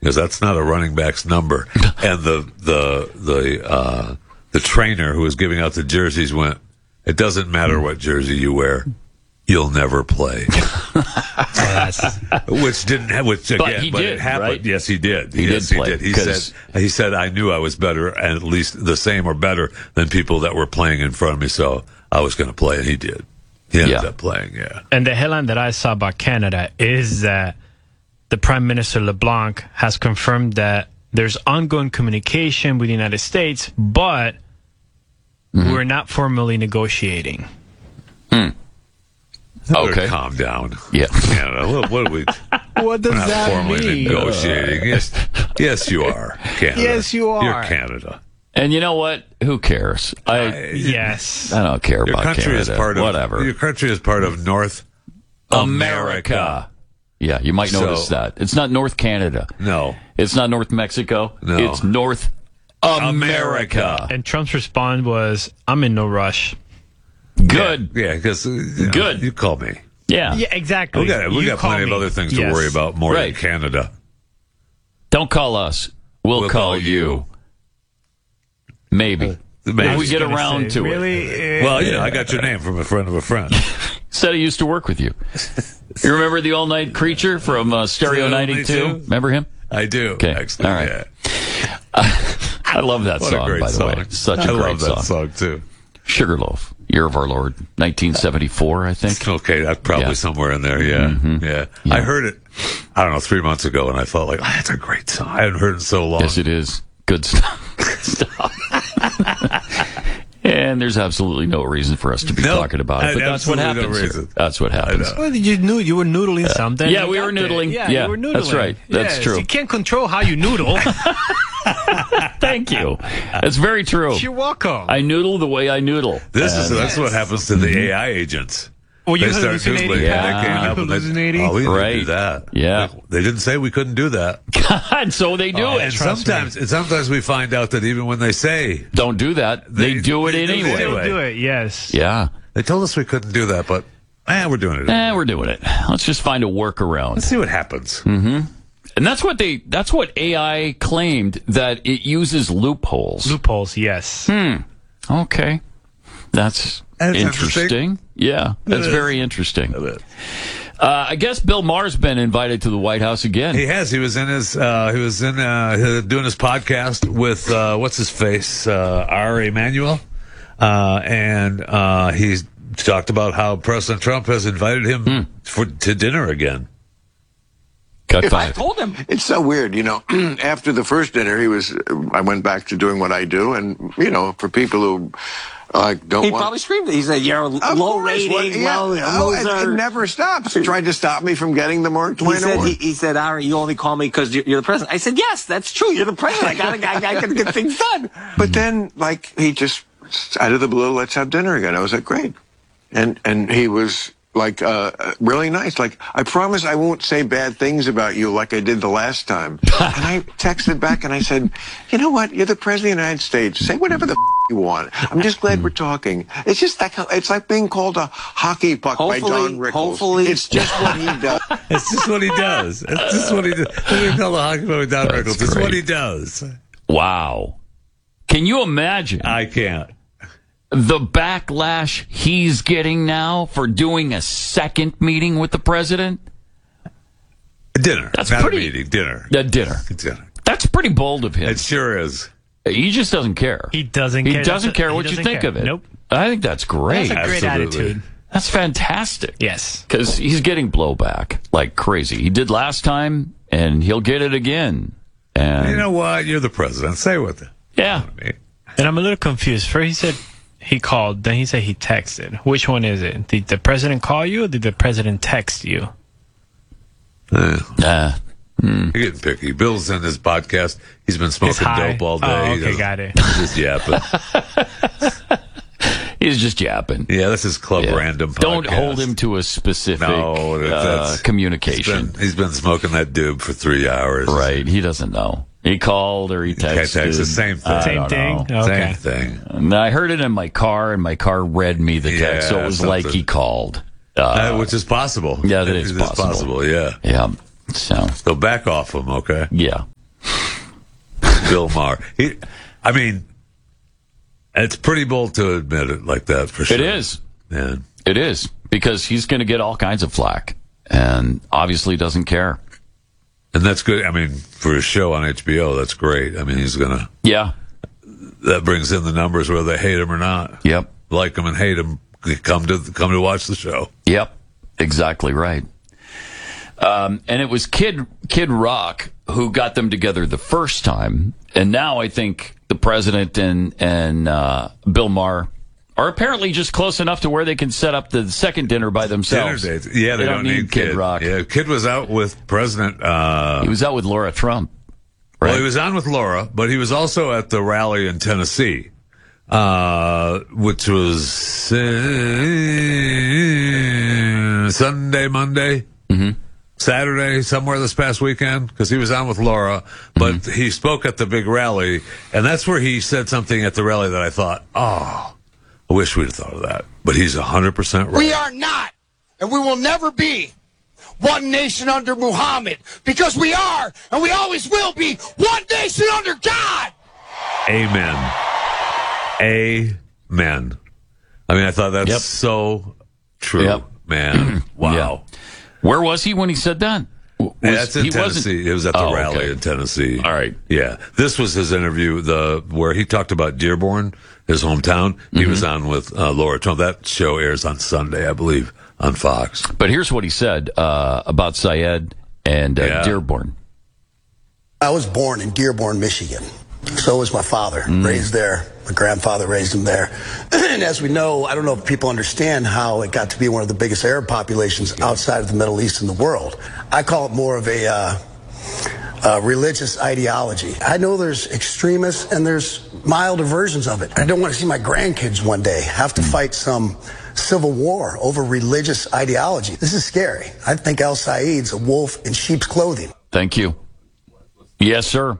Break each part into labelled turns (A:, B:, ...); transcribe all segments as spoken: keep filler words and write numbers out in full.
A: because that's not a running back's number. And the the the uh, the trainer who was giving out the jerseys went, "It doesn't matter what jersey you wear, you'll never play."
B: Yes.
A: Which didn't have, which again,
C: But he
A: but
C: did,
A: it happened.
C: right?
A: Yes, he did.
C: He
A: yes,
C: did play,
A: he did. He
C: 'cause-
A: said, he said, I knew I was better, and at least the same or better than people that were playing in front of me, so I was going to play, and he did. He ended
C: Yeah.
A: up playing, yeah.
B: And the headline that I saw about Canada is that the Prime Minister LeBlanc has confirmed that there's ongoing communication with the United States, but
C: Mm-hmm.
B: we're not formally negotiating.
C: Okay.
A: Calm down.
C: Yeah.
A: Canada. What, what are we?
B: What does
A: We're not formally negotiating. Yes, yes, you are, Canada.
B: Yes, you are.
A: You're Canada.
C: And you know what? Who cares? I
B: Yes.
C: I don't care
A: Your
C: about
A: country
C: Canada.
A: is part of
C: Whatever.
A: Your country is part of North
C: America. Yeah, you might notice
A: So-
C: that. It's not North Canada.
A: No,
C: It's not North Mexico.
A: No.
C: It's North America.
B: And Trump's response was, I'm in no rush.
C: Good.
A: yeah, because you know,
C: Good.
A: You call me.
C: Yeah.
B: Yeah, exactly.
A: We got we
B: You
A: got
B: call
A: plenty
B: me.
A: of other things
B: Yes.
A: to worry about more
C: Right.
A: than Canada.
C: Don't call us. We'll,
A: We'll
C: call,
A: call
C: you.
A: you.
C: Maybe.
A: Maybe.
C: If we get
B: Gonna
C: around
B: say,
C: to it.
B: really?
A: Well, yeah, I got your name from a friend of a friend.
C: Said he used to work with you. You remember the all-night creature from uh, Stereo
A: Stereo
C: ninety-two?
A: ninety-two?
C: Remember him?
A: I do.
C: Okay.
A: Actually,
C: All right.
A: yeah.
C: I love that
A: What
C: song,
A: a great
C: by the
A: song.
C: way. Such a
A: I
C: great
A: love that
C: song.
A: song too.
C: Sugarloaf, Year of Our Lord, nineteen seventy-four, I think.
A: Okay, that's probably
C: Yeah.
A: somewhere in there. Yeah,
C: Mhm.
A: yeah,
C: Yeah.
A: I heard it. I don't know, three months ago, and I felt like, oh, that's a great song. I hadn't heard it in so long.
C: Yes, it is. Good stuff. Good stuff. And there's absolutely no reason for us to be
A: No,
C: talking about it, but that's what
A: absolutely no
C: happens. here.
A: reason.
C: That's what happens.
A: know.
B: Well, you knew you were noodling something.
C: yeah,
B: You
C: we
B: got
C: were
B: there.
C: noodling.
B: Yeah,
C: Yeah,
B: you were noodling.
C: that's right. That's
B: Yes,
C: true.
B: You can't control how you noodle.
C: Thank you. That's very true.
B: You're welcome.
C: I noodle the way I noodle.
A: This is
C: And-
A: that's what happens to the A I agents.
B: Well, you
A: They start
B: hallucinating?
A: noodling,
C: Yeah.
A: and they can't help it. They-
B: Hallucinating?
A: Oh, we didn't
C: Right.
A: do that.
C: Yeah.
A: They, they didn't say we couldn't do that.
C: God, so they do
B: Oh,
C: it.
A: And
B: trust
A: sometimes, and sometimes we find out that even when they say
C: Don't do that. They,
A: They-
C: do it
A: they do it
C: anyway.
A: anyway.
B: do it. Yes.
C: Yeah.
A: they told us we couldn't do that, but eh, we're doing it.
C: Eh, we're doing it. Let's just find a workaround.
A: Let's see what happens.
C: And that's what they that's what A I claimed, that it uses loopholes.
B: Loopholes. Yes.
C: Okay. That's,
A: That's
C: interesting.
A: interesting.
C: Yeah. That's
A: is.
C: very interesting. Uh, I guess Bill Maher's been invited to the White House again.
A: He has. He was in his. Uh, he was in uh, doing his podcast with uh, what's his face, uh, R. Emanuel, uh, and uh, he's talked about how President Trump has invited him for to dinner again.
C: Cut
D: I
C: five.
D: told him. It's so weird, you know. After the first dinner, he was. I went back to doing what I do, and you know, for people who uh, don't
E: He
D: want.
E: probably screamed it. He said, "You're a
D: Of
E: low
D: course,
E: rating,
D: what- yeah.
E: low,
D: Oh, it,
E: loser."
D: it never stops. He tried to stop me from getting the Mark Twain
E: He said,
D: award.
E: he, he said, Ari, you only call me because you're, you're the president. I said, yes, that's true. You're the president. I gotta, I gotta get things done.
D: But then, like, he just out of the blue, let's have dinner again. I was like, great, and and he was like uh, really nice. Like, I promise I won't say bad things about you like I did the last time. And I texted back and I said, you know what? You're the president of the United States. Say whatever the f- you want. I'm just glad we're talking. It's just that. It's like being called a hockey puck by
E: Hopefully-
D: Don Rickles.
E: hopefully-
D: It's just what he does.
A: It's just what he does. It's just what he does. What do you call the hockey player Don
C: That's
A: Rickles? It's
C: great.
A: what he does.
C: Wow. Can you imagine
A: I can't.
C: the backlash he's getting now for doing a second meeting with the president?
A: Dinner.
C: That's
A: not
C: pretty-
A: a meeting. Dinner.
C: A dinner.
A: Dinner.
C: That's pretty bold of him.
A: It sure is.
C: He just doesn't care.
B: He doesn't
C: He
B: care.
C: doesn't
B: That's a-
C: care
B: he
C: what you
B: doesn't
C: think
B: care.
C: of it.
B: Nope.
C: I think that's great.
B: That's a great
A: Absolutely.
B: attitude.
C: That's fantastic.
B: Yes.
C: Because he's getting blowback like crazy. He did last time, and he'll get it again. And
A: You know what? You're the president. Say what the.
C: yeah,
B: And I'm a little confused. First, he said he called. Then he said he texted. Which one is it? Did the president call you, or did the president text you?
A: Eh,
C: uh,
A: you're getting picky. Bill's in his podcast. He's been smoking
B: high.
A: dope all day.
B: Oh,
A: He
B: okay,
A: doesn't-
B: got it.
A: He's just yapping.
C: he's just yapping.
A: Yeah, this is Club
C: Yeah.
A: Random podcast.
C: Don't hold him to a specific
A: No, that's,
C: uh,
A: that's-
C: communication.
A: He's been, he's been smoking that doob for three hours.
C: Right. He doesn't know. He called or he
A: Can't
C: texted.
A: text the same thing.
C: I
B: Same
C: don't
B: thing?
C: know.
B: Okay.
A: Same thing.
C: And I heard it in my car, and my car read me the text, so it
A: Yeah,
C: was like
A: something.
C: he called. Uh,
A: Uh, which is possible.
C: yeah, that
A: It
C: is
A: is
C: possible.
A: possible, yeah.
C: yeah. So,
A: So back off him, okay?
C: yeah.
A: Bill Maher. He, I mean, it's pretty bold to admit it like that for sure.
C: It is.
A: Yeah.
C: It is, because he's going to get all kinds of flack, and obviously doesn't care.
A: And that's good. I mean, for a show on H B O, that's great. I mean, he's going to...
C: Yeah.
A: That brings in the numbers whether they hate him or not.
C: Yep.
A: Like him and hate him, come to come to watch the show.
C: Yep. Exactly right. Um, and it was Kid Kid Rock who got them together the first time, and now I think the president and and uh, Bill Maher are apparently just close enough to where they can set up the second dinner by themselves.
A: Dinner dates. Yeah, they,
C: they
A: don't,
C: don't
A: need,
C: need Kid,
A: Kid
C: Rock.
A: Yeah, Kid was out with President. Uh,
C: He was out with Laura Trump. Right?
A: Well, he was on with Laura, but he was also at the rally in Tennessee, uh, which was uh, Sunday, Monday,
C: mm-hmm.
A: Saturday, somewhere this past weekend, because he was on with Laura. But
C: Mm-hmm.
A: he spoke at the big rally, and that's where he said something at the rally that I thought, oh, I wish we'd have thought of that. But he's one hundred percent right.
F: We are not, and we will never be, one nation under Muhammad, because we are, and we always will be, one nation under God.
A: Amen. Amen. I mean, I thought that's
C: Yep.
A: so true,
C: Yep.
A: man. Wow.
C: Yeah. Where was he when he said that? Was,
A: Yeah, that's in
C: he wasn't-
A: Tennessee. It was at the
C: Oh,
A: rally
C: okay.
A: in Tennessee.
C: All right.
A: Yeah. This was his interview, the where he talked about Dearborn, his hometown. He
C: Mm-hmm.
A: was on with uh, Laura Trump. That show airs on Sunday, I believe, on Fox.
C: But here's what he said uh, about Syed and uh,
A: Yeah.
C: Dearborn.
G: I was born in Dearborn, Michigan. So was my father, raised there. My grandfather raised him there. And as we know, I don't know if people understand how it got to be one of the biggest Arab populations outside of the Middle East in the world. I call it more of a uh, uh, religious ideology. I know there's extremists and there's milder versions of it. I don't want to see my grandkids one day have to fight some civil war over religious ideology. This is scary. I think Al Saeed's a wolf in sheep's clothing.
C: Thank you. Yes, sir.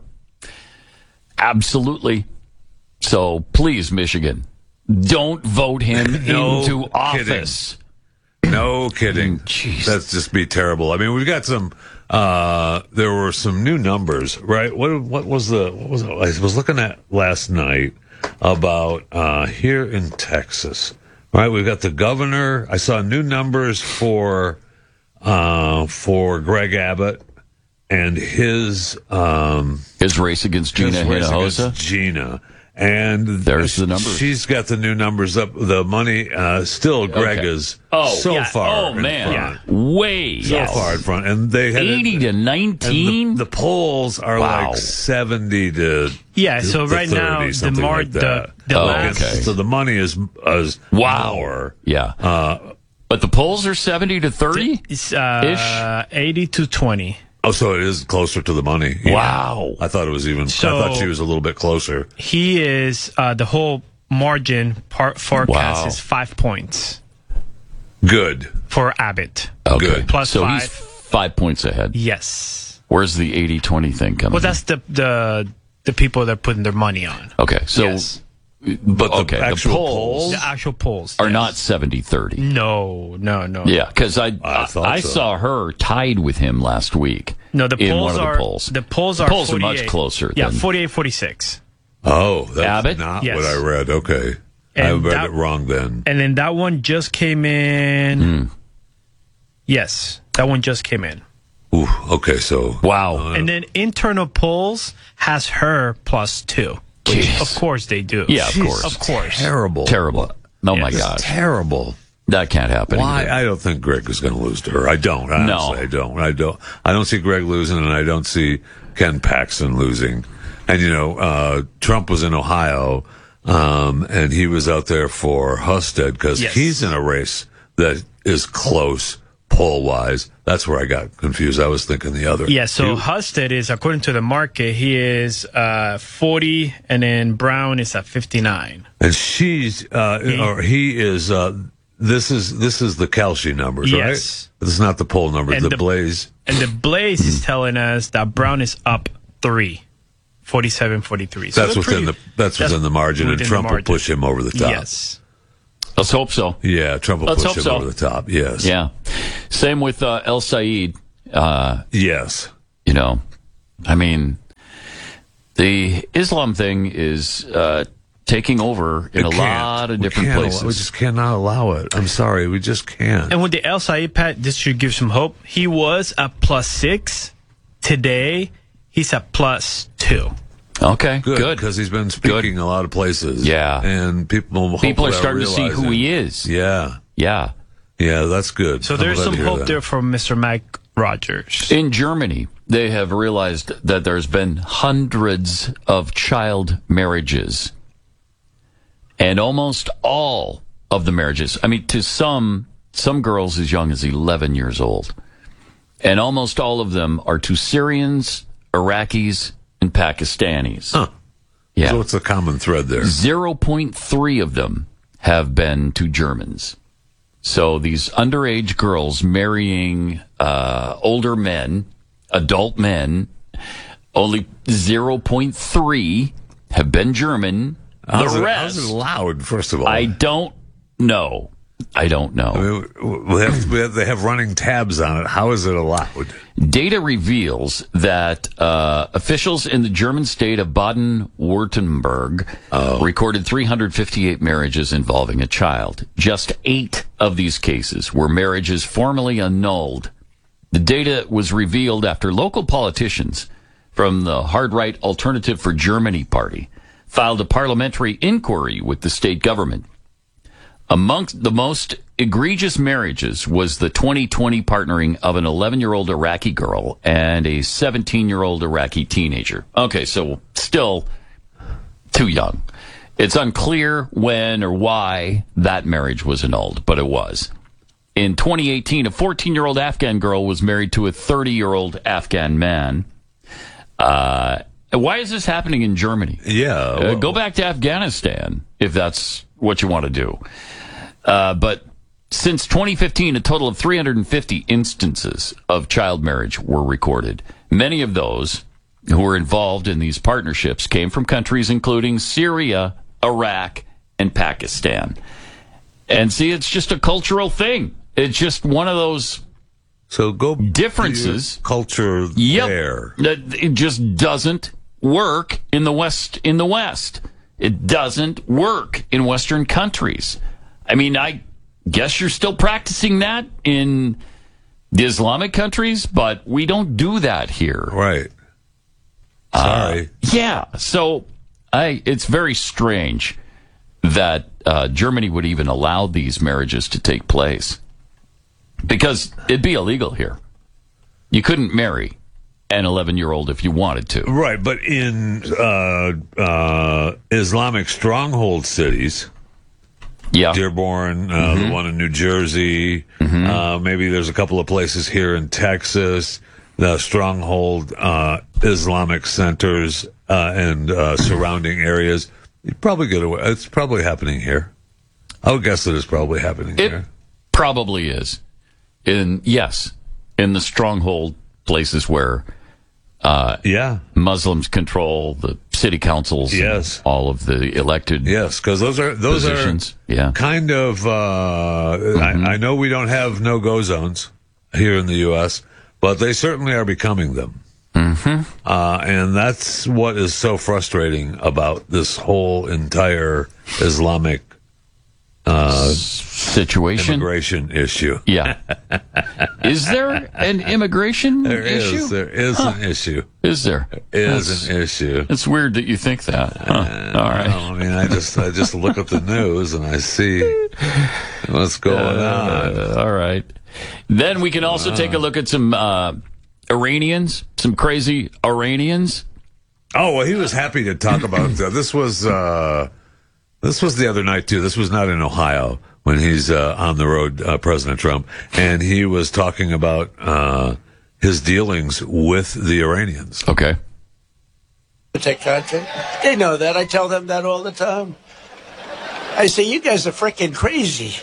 C: Absolutely. So please, Michigan, don't vote him
A: No
C: into
A: kidding.
C: office.
A: No kidding.
C: Jeez.
A: That's just be terrible. I mean, we've got some. Uh, there were some new numbers, right? What what was the what was it? I was looking at last night about uh, here in Texas. Right, we've got the governor. I saw new numbers for uh, for Greg Abbott and his um,
C: His race against Gina
A: his race
C: Hinojosa.
A: against Gina. And
C: There's the numbers.
A: She's got the new numbers up. The money, uh, still Greg
C: Okay.
A: is
C: Oh,
A: so
B: yeah.
A: far.
C: Oh,
A: in
C: man.
A: front.
C: Way
A: So
C: yes.
A: far in front. And they had
C: eighty to
A: and
C: nineteen.
A: the, the polls are
C: Wow.
A: like seventy to
B: Yeah, so
A: to
B: right now,
A: thirty,
B: the
A: something
B: more
A: like
B: the
A: that.
B: the
C: Oh,
B: last
C: okay.
A: So the money is is
C: Wow.
A: more.
C: Yeah.
A: Uh,
C: But the polls are seventy to thirty?
B: is uh, eighty to twenty.
A: oh, so it is closer to the money. Yeah.
C: Wow.
A: I thought it was even.
B: So-
A: I thought she was a little bit closer.
B: He is uh, the whole margin part forecast
C: Wow.
B: is five points
A: Good.
B: for Abbott.
C: Okay.
A: Good.
B: Plus
C: so
B: five.
C: he's five points ahead.
B: Yes.
C: Where's the eighty twenty thing coming?
B: Well, that's the the the people that are putting their money on.
C: Okay. So,
B: Yes.
A: But the
C: okay,
A: actual
C: the polls
A: polls
B: The actual polls
C: are
B: yes.
C: not seventy thirty.
B: No, no, no.
C: Yeah, because I
A: I
C: I,
A: thought
C: I
A: so.
C: saw her tied with him last week.
B: No, the
C: in
B: polls
C: one of the
B: are
C: polls.
B: the polls
C: The
B: are
C: polls are much
B: forty-eight.
C: closer
B: Yeah,
C: than-
B: forty-eight, forty-six.
A: Oh, that's
C: Abbott?
A: not
B: Yes.
A: what I read. Okay. I
B: And
A: read
B: that-
A: it wrong then.
B: And then that one just came in.
C: Hmm.
B: Yes, that one just came in.
A: Ooh, okay, so
C: Wow.
B: And then internal polls has her plus two. Which
C: Jeez.
B: of course they do.
C: Yeah, of course.
B: Of course.
A: terrible.
C: Terrible. Oh my
B: Yes.
C: gosh.
A: Terrible.
C: That can't happen.
A: Why?
C: either.
A: I don't think Greg is going to lose to her. I don't. Honestly,
C: No.
A: I don't. I don't. I don't see Greg losing, and I don't see Ken Paxton losing. And you know, uh, Trump was in Ohio, um, and he was out there for Husted because
B: Yes.
A: he's in a race that is close poll wise. That's where I got confused. I was thinking the other.
B: Yeah, so
A: He-
B: Husted is, according to the market, he is uh, forty, and then Brown is at fifty-nine.
A: and she's uh, or he is. Uh, this is this is the Kelsey numbers,
B: Yes.
A: right? This is not the poll numbers.
B: And
A: The,
B: the-
A: Blaze.
B: And the Blaze
A: Hmm.
B: is telling us that Brown is up three, forty-seven, forty-three. So
A: That's
B: they're
A: within
B: pretty-
A: the that's within the margin, and
B: within the
A: Trump will
B: margin.
A: push him over the top.
B: Yes.
C: Let's hope so.
A: Yeah, Trump will
C: Let's
A: push
C: hope
A: him
C: so.
A: over the top. Yes.
C: Yeah. Same with uh, El Said. Uh,
A: Yes.
C: you know, I mean, the The Islam thing is uh, taking over in
A: It
C: a
A: can't.
C: lot of
A: We
C: different
A: can't
C: places.
A: allow- we just cannot allow it. I'm sorry, we just can't.
B: And with the El Said, Pat, this should give some hope. He was at plus six. Today, he's at plus two.
C: Okay,
A: Good,
C: good.
A: because he's been speaking a lot of places.
C: Yeah.
A: and people
C: People are
A: hopefully
C: starting to see who
A: realizing-
C: he is.
A: Yeah,
C: Yeah.
A: yeah, that's good.
B: So
A: I'm
B: there's
A: glad
B: some
A: to hear
B: hope
A: that.
B: there for Mister Mike Rogers.
C: In Germany, they have realized that there's been hundreds of child marriages. And almost all of the marriages, I mean, to some, some girls as young as eleven years old. And almost all of them are to Syrians, Iraqis, and Pakistanis.
A: Huh.
C: Yeah.
A: So what's the common thread there?
C: zero point three of them have been to Germans. So these underage girls marrying uh, older men, adult men, only zero point three have been German. The
A: How's it,
C: rest,
A: how's it allowed? First of all,
C: I don't know. I don't know.
A: I mean, we have, we have, they have running tabs on it. How is it allowed?
C: Data reveals that uh, officials in the German state of Baden-Württemberg
A: Oh.
C: recorded three hundred fifty-eight marriages involving a child. Just eight of these cases were marriages formally annulled. The data was revealed after local politicians from the hard-right Alternative for Germany party filed a parliamentary inquiry with the state government. Amongst the most egregious marriages was the twenty twenty partnering of an eleven-year-old Iraqi girl and a seventeen-year-old Iraqi teenager. Okay, so still too young. It's unclear when or why that marriage was annulled, but it was. In twenty eighteen, a fourteen-year-old Afghan girl was married to a thirty-year-old Afghan man. Uh, why is this happening in Germany?
A: Yeah,
C: Uh,
A: well-
C: go back to Afghanistan if that's what you want to do. Uh, but since twenty fifteen, a total of three hundred fifty instances of child marriage were recorded. Many of those who were involved in these partnerships came from countries including Syria, Iraq, and Pakistan. And see, it's just a cultural thing. It's just one of those
A: So go
C: differences.
A: to your culture
C: Yep.
A: there.
C: That it just doesn't work in the West. In the West, it doesn't work in Western countries. I mean, I guess you're still practicing that in the Islamic countries, but we don't do that here.
A: Right. Sorry.
C: Uh, yeah. So I, it's very strange that uh, Germany would even allow these marriages to take place because it'd be illegal here. You couldn't marry an eleven-year-old if you wanted to.
A: Right, but in uh, uh, Islamic stronghold cities,
C: Yeah.
A: Dearborn, uh,
C: Mm-hmm.
A: the one in New Jersey, uh, maybe there's a couple of places here in Texas, the stronghold uh, Islamic centers uh, and uh, surrounding areas. You probably get away. It's probably happening here. I would guess that it's probably happening
C: It
A: here.
C: probably is. In yes, in the stronghold places where uh,
A: Yeah.
C: Muslims control the city councils, and
A: Yes.
C: all of the elected.
A: Yes, because those are those
C: Positions,
A: are
C: yeah.
A: kind of. Uh, I, I know we don't have no-go zones here in the U S, but they certainly are becoming them. Mm-hmm. Uh, and that's what is so frustrating about this whole entire Islamic
C: situation.
A: immigration issue.
C: Yeah. Is there an immigration
A: There
C: issue?
A: is, there is an issue.
C: Is there?
A: Is
C: That's-
A: an issue.
C: It's weird that you think that. Huh. All right.
A: Well, I mean, I just I just look at the news and I see what's going on.
C: Uh, all right. Then we can also take a look at some uh, Iranians, some crazy Iranians.
A: Oh well, he was happy to talk about uh, this. Was uh, this was the other night too? This was not in Ohio when he's uh, on the road, uh, President Trump, and he was talking about uh, his dealings with the Iranians.
C: Okay.
F: Take content. They know that. I tell them that all the time. I say, you guys are freaking crazy.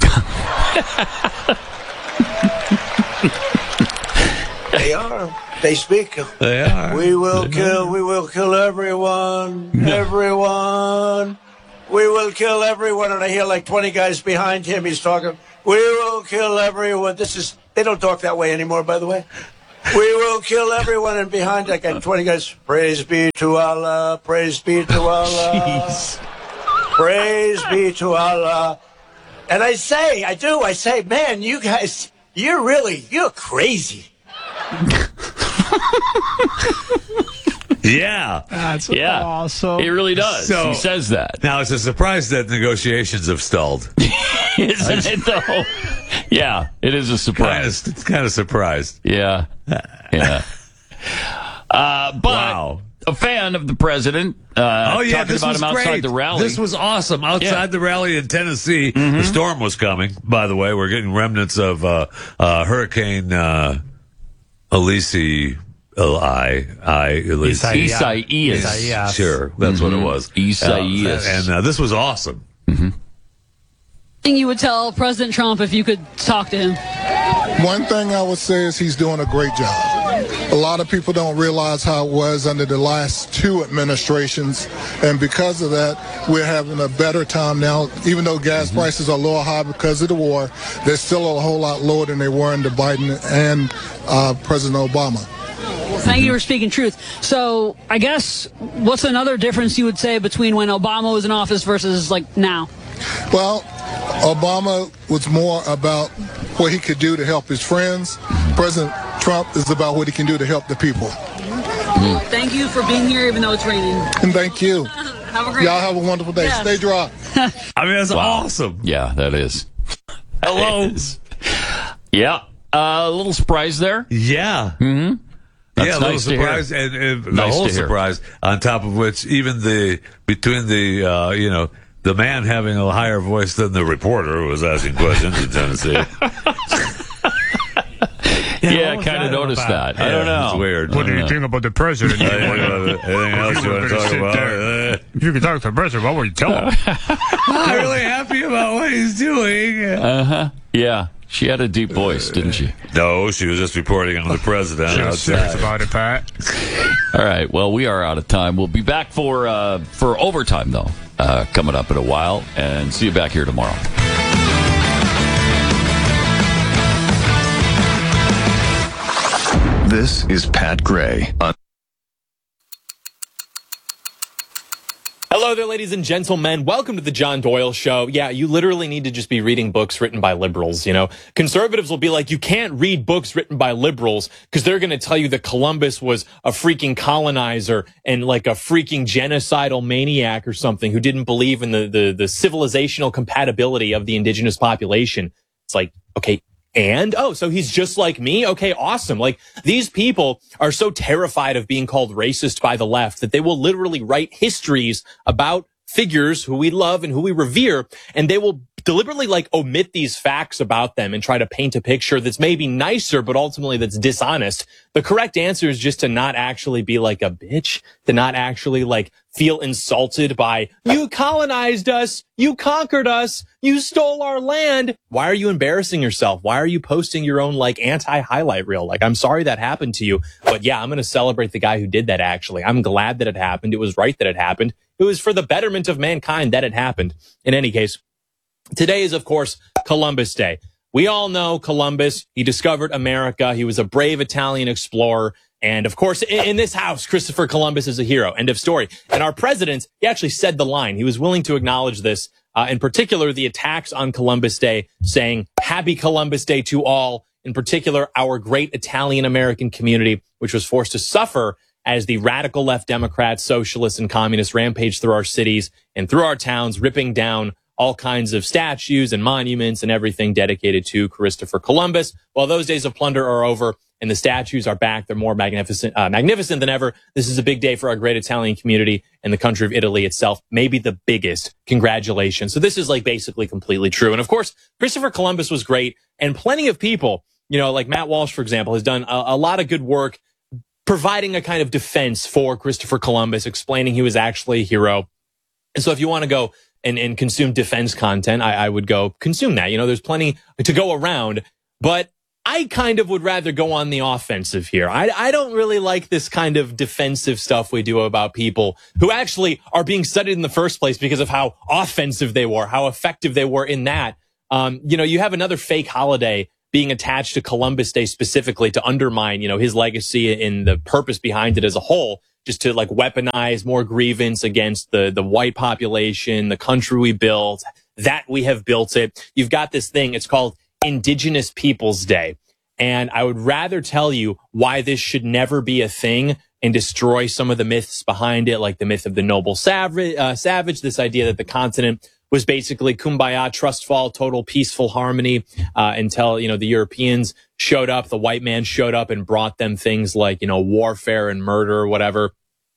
F: They are. They speak.
A: They are.
F: We will kill. We will kill everyone. Everyone. We will kill everyone. And I hear like twenty guys behind him. He's talking. We will kill everyone. This is. They don't talk that way anymore, by the way. We will kill everyone. And behind that guy, twenty guys, praise be to Allah, praise be to Allah,
B: Jeez.
F: praise be to Allah. And I say, I do, I say, man, you guys, you're really, you're crazy.
A: Yeah.
B: That's
C: Yeah,
B: awesome.
C: he really does.
A: So-
C: he says that,
A: Now, it's a surprise that negotiations have stalled.
C: isn't it? Though, yeah, it is a
A: Kind
C: surprise.
A: of, it's kind of surprised.
C: Yeah, yeah. Uh, but
A: Wow.
C: a fan of the president. Uh,
A: Oh yeah,
C: talking
A: this
C: about
A: was
C: him outside
A: great.
C: the rally.
A: This was awesome. Outside
C: Yeah.
A: the rally in Tennessee, the storm was coming. By the way, we're getting remnants of uh, uh, Hurricane uh, Elise. L I I Elise.
B: Isaiah.
C: Isaias.
B: Isaiah.
A: Sure, that's what it was.
C: Isaias.
A: Uh, and uh, this was awesome.
H: Thing you would tell President Trump if you could talk to him?
I: One thing I would say is he's doing a great job. A lot of people don't realize how it was under the last two administrations, and because of that, we're having a better time now. Even though gas
C: Mm-hmm.
I: prices are a little high because of the war, they're still a whole lot lower than they were under Biden and uh, President Obama.
H: Well, thank you for speaking truth. So I guess what's another difference you would say between when Obama was in office versus like now?
I: Well, Obama was more about what he could do to help his friends. President Trump is about what he can do to help the people.
H: Thank you for being here, even though it's raining.
I: And thank you.
H: Have a great
I: Y'all have a wonderful day.
H: Yes.
I: Stay dry.
A: I mean, that's
C: Wow.
A: awesome.
C: Yeah, that is.
A: Hello.
C: It is. Yeah, uh, a little surprise there.
A: Yeah.
C: Mm-hmm. That's
A: yeah, a little
C: nice to hear.
A: surprise, and, and the
C: Nice
A: whole
C: to hear.
A: surprise. On top of which, even the between the uh, you know the man having a higher voice than the reporter who was asking questions in Tennessee.
C: Yeah, I
B: what was
C: kind of
B: that all
C: noticed
B: about?
C: that. I don't know.
A: It's weird.
B: What do you think about the president?
A: Anything else you want to talk
B: Sit
A: about?
B: there.
A: Uh,
B: If you could talk to the president, what would you tell him?
A: I'm really happy about what he's doing.
C: Uh huh. Yeah, she had a deep voice, didn't she?
A: No, she was just reporting on the president.
B: Just serious
A: outside.
B: about it, Pat.
C: All right. Well, we are out of time. We'll be back for uh, for overtime though, uh, coming up in a while, and see you back here tomorrow.
J: This is Pat Gray on
K: Hello there, ladies and gentlemen. Welcome to the John Doyle Show. Yeah, you literally need to just be reading books written by liberals, you know. Conservatives will be like, you can't read books written by liberals because they're going to tell you that Columbus was a freaking colonizer and like a freaking genocidal maniac or something who didn't believe in the, the, the civilizational compatibility of the indigenous population. It's like, okay, and, oh, so he's just like me? Okay, awesome. Like, these people are so terrified of being called racist by the left that they will literally write histories about figures who we love and who we revere, and they will deliberately, like, omit these facts about them and try to paint a picture that's maybe nicer, but ultimately that's dishonest. The correct answer is just to not actually be like a bitch, to not actually, like, feel insulted by, you colonized us, you conquered us, you stole our land. Why are you embarrassing yourself? Why are you posting your own, like, anti-highlight reel? Like, I'm sorry that happened to you, but yeah, I'm going to celebrate the guy who did that, actually. I'm glad that it happened. It was right that it happened. It was for the betterment of mankind that it happened. In any case, today is, of course, Columbus Day. We all know Columbus. He discovered America. He was a brave Italian explorer. And of course, in, in this house, Christopher Columbus is a hero. End of story. And our president, he actually said the line. He was willing to acknowledge this, uh, in particular, the attacks on Columbus Day, saying, Happy Columbus Day to all, in particular, our great Italian American community, which was forced to suffer as the radical left Democrats, socialists, and communists rampaged through our cities and through our towns, ripping down all kinds of statues and monuments and everything dedicated to Christopher Columbus. Well, those days of plunder are over and the statues are back. They're more magnificent, uh, magnificent than ever. This is a big day for our great Italian community and the country of Italy itself, maybe the biggest. Congratulations. So this is like basically completely true. And of course, Christopher Columbus was great, and plenty of people, you know, like Matt Walsh, for example, has done a, a lot of good work providing a kind of defense for Christopher Columbus, explaining he was actually a hero. And so if you want to go and, and consume defense content, I, I would go consume that. You know, there's plenty to go around, but I kind of would rather go on the offensive here. I, I don't really like this kind of defensive stuff we do about people who actually are being studied in the first place because of how offensive they were, how effective they were in that. Um, you know, you have another fake holiday being attached to Columbus Day specifically to undermine, you know, his legacy and the purpose behind it as a whole, just to like weaponize more grievance against the, the white population, the country we built, that we have built it. You've got this thing, it's called Indigenous Peoples Day. And I would rather tell you why this should never be a thing and destroy some of the myths behind it, like the myth of the noble savage, uh, savage, this idea that the continent was basically kumbaya, trust fall, total peaceful harmony, uh, until, you know, the Europeans showed up, the white man showed up and brought them things like, you know, warfare and murder or whatever.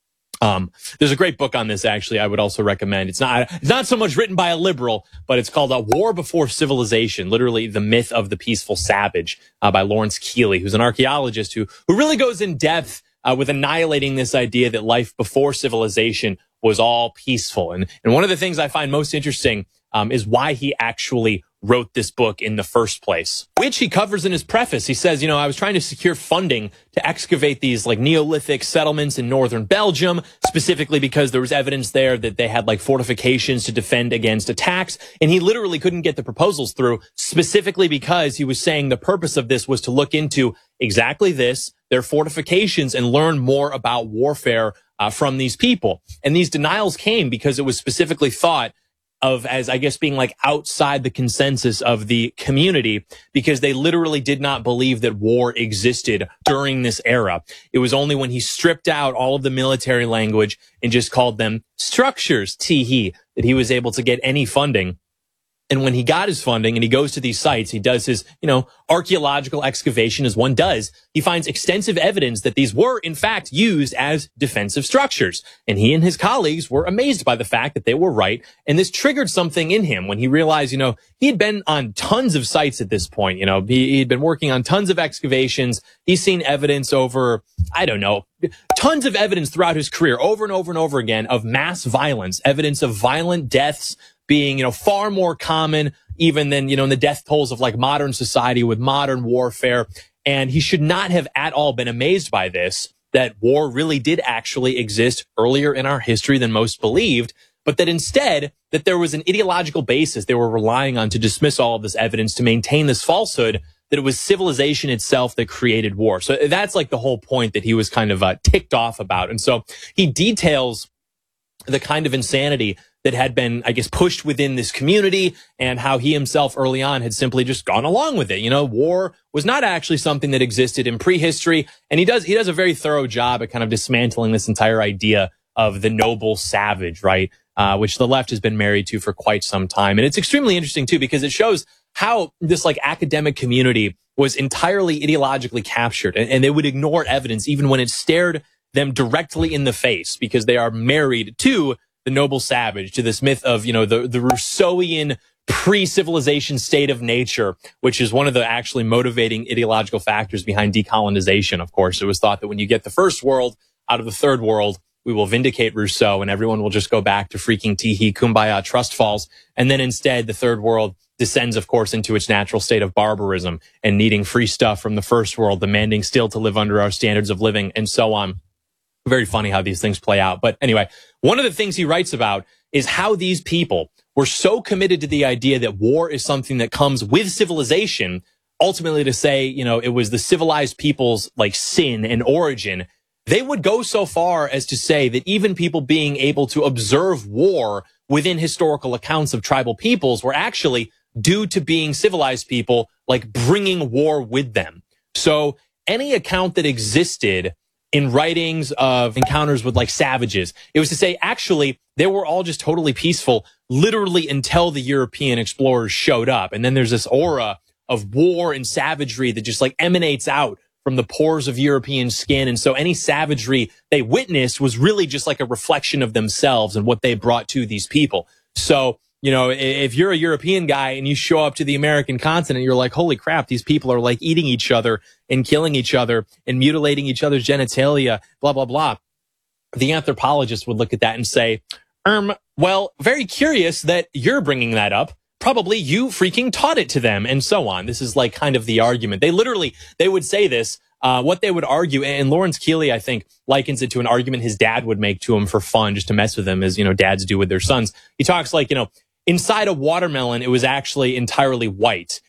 K: Um, there's a great book on this, actually, I would also recommend. It's not, it's not so much written by a liberal, but it's called A War Before Civilization, literally the myth of the peaceful savage, uh, by Lawrence Keeley, who's an archaeologist who, who really goes in depth, uh, with annihilating this idea that life before civilization was all peaceful. And, and one of the things I find most interesting, um, is why he actually wrote this book in the first place, which he covers in his preface. He says, you know, I was trying to secure funding to excavate these like Neolithic settlements in northern Belgium, specifically because there was evidence there that they had like fortifications to defend against attacks. And he literally couldn't get the proposals through, specifically because he was saying the purpose of this was to look into exactly this, their fortifications, and learn more about warfare uh, from these people. And these denials came because it was specifically thought of as, I guess, being like outside the consensus of the community, because they literally did not believe that war existed during this era. It was only when he stripped out all of the military language and just called them structures, tee-hee, that he was able to get any funding. And when he got his funding and he goes to these sites, he does his, you know, archaeological excavation as one does. He finds extensive evidence that these were, in fact, used as defensive structures. And he and his colleagues were amazed by the fact that they were right. And this triggered something in him when he realized, you know, he had been on tons of sites at this point. You know, he had been working on tons of excavations. He's seen evidence over, I don't know, tons of evidence throughout his career, over and over and over again, of mass violence, evidence of violent deaths being, you know, far more common even than, you know, in the death tolls of like modern society with modern warfare. And he should not have at all been amazed by this, that war really did actually exist earlier in our history than most believed, but that instead that there was an ideological basis they were relying on to dismiss all of this evidence, to maintain this falsehood that it was civilization itself that created war. So that's like the whole point that he was kind of uh, ticked off about. And so he details the kind of insanity that had been, I guess, pushed within this community, and how he himself early on had simply just gone along with it. You know, war was not actually something that existed in prehistory. And he does, he does a very thorough job at kind of dismantling this entire idea of the noble savage, right? Uh, which the left has been married to for quite some time. And it's extremely interesting too, because it shows how this like academic community was entirely ideologically captured, and, and they would ignore evidence even when it stared them directly in the face, because they are married to the noble savage, to this myth of, you know, the, the Rousseauian pre-civilization state of nature, which is one of the actually motivating ideological factors behind decolonization. Of course, it was thought that when you get the first world out of the third world, we will vindicate Rousseau and everyone will just go back to freaking tee-hee, kumbaya, trust falls. And then instead, the third world descends, of course, into its natural state of barbarism and needing free stuff from the first world, demanding still to live under our standards of living, and so on. Very funny how these things play out. But anyway, one of the things he writes about is how these people were so committed to the idea that war is something that comes with civilization, ultimately to say, you know, it was the civilized people's like sin and origin. They would go so far as to say that even people being able to observe war within historical accounts of tribal peoples were actually due to being civilized people, like bringing war with them. So any account that existed in writings of encounters with like savages, it was to say, actually, they were all just totally peaceful, literally until the European explorers showed up. And then there's this aura of war and savagery that just like emanates out from the pores of European skin. And so any savagery they witnessed was really just like a reflection of themselves and what they brought to these people. So, you know, if you're a European guy and you show up to the American continent, you're like, holy crap, these people are like eating each other and killing each other and mutilating each other's genitalia, blah, blah, blah. The anthropologist would look at that and say, um, well, very curious that you're bringing that up. Probably you freaking taught it to them, and so on. This is like kind of the argument. They literally, they would say this, uh, what they would argue, and Lawrence Keeley, I think, likens it to an argument his dad would make to him for fun, just to mess with him, as, you know, dads do with their sons. He talks like, you know, inside a watermelon, it was actually entirely white.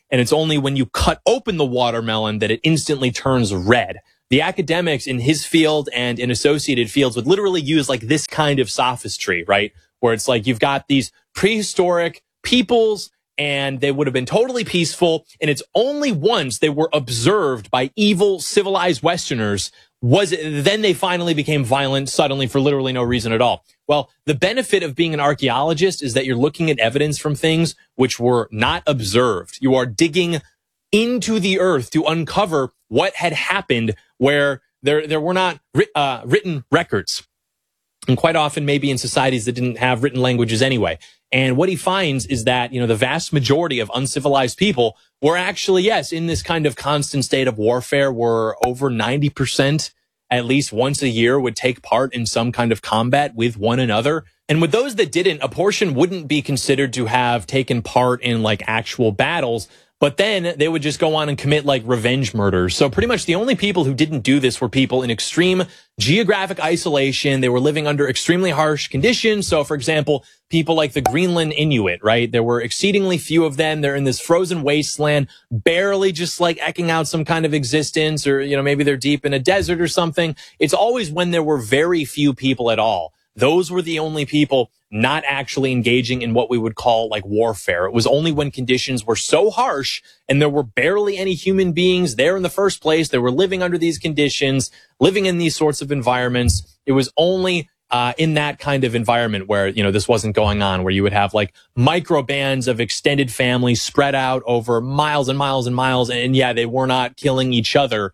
K: And it's only when you cut open the watermelon that it instantly turns red. The academics in his field and in associated fields would literally use like this kind of sophistry, right? Where it's like you've got these prehistoric peoples and they would have been totally peaceful. And it's only once they were observed by evil civilized Westerners was it, then they finally became violent suddenly for literally no reason at all. Well, the benefit of being an archaeologist is that you're looking at evidence from things which were not observed. You are digging into the earth to uncover what had happened where there, there were not writ, uh, written records. And quite often maybe in societies that didn't have written languages anyway. And what he finds is that, you know, the vast majority of uncivilized people were actually, yes, in this kind of constant state of warfare, were over ninety percent at least once a year would take part in some kind of combat with one another. And with those that didn't, a portion wouldn't be considered to have taken part in like actual battles. But then they would just go on and commit like revenge murders. So pretty much the only people who didn't do this were people in extreme geographic isolation. They were living under extremely harsh conditions. So for example, people like the Greenland Inuit, right? There were exceedingly few of them. They're in this frozen wasteland, barely just like eking out some kind of existence, or, you know, maybe they're deep in a desert or something. It's always when there were very few people at all. Those were the only people not actually engaging in what we would call like warfare. It was only when conditions were so harsh and there were barely any human beings there in the first place. They were living under these conditions, living in these sorts of environments. It was only uh, in that kind of environment where, you know, this wasn't going on, where you would have like micro bands of extended families spread out over miles and miles and miles. And yeah, they were not killing each other.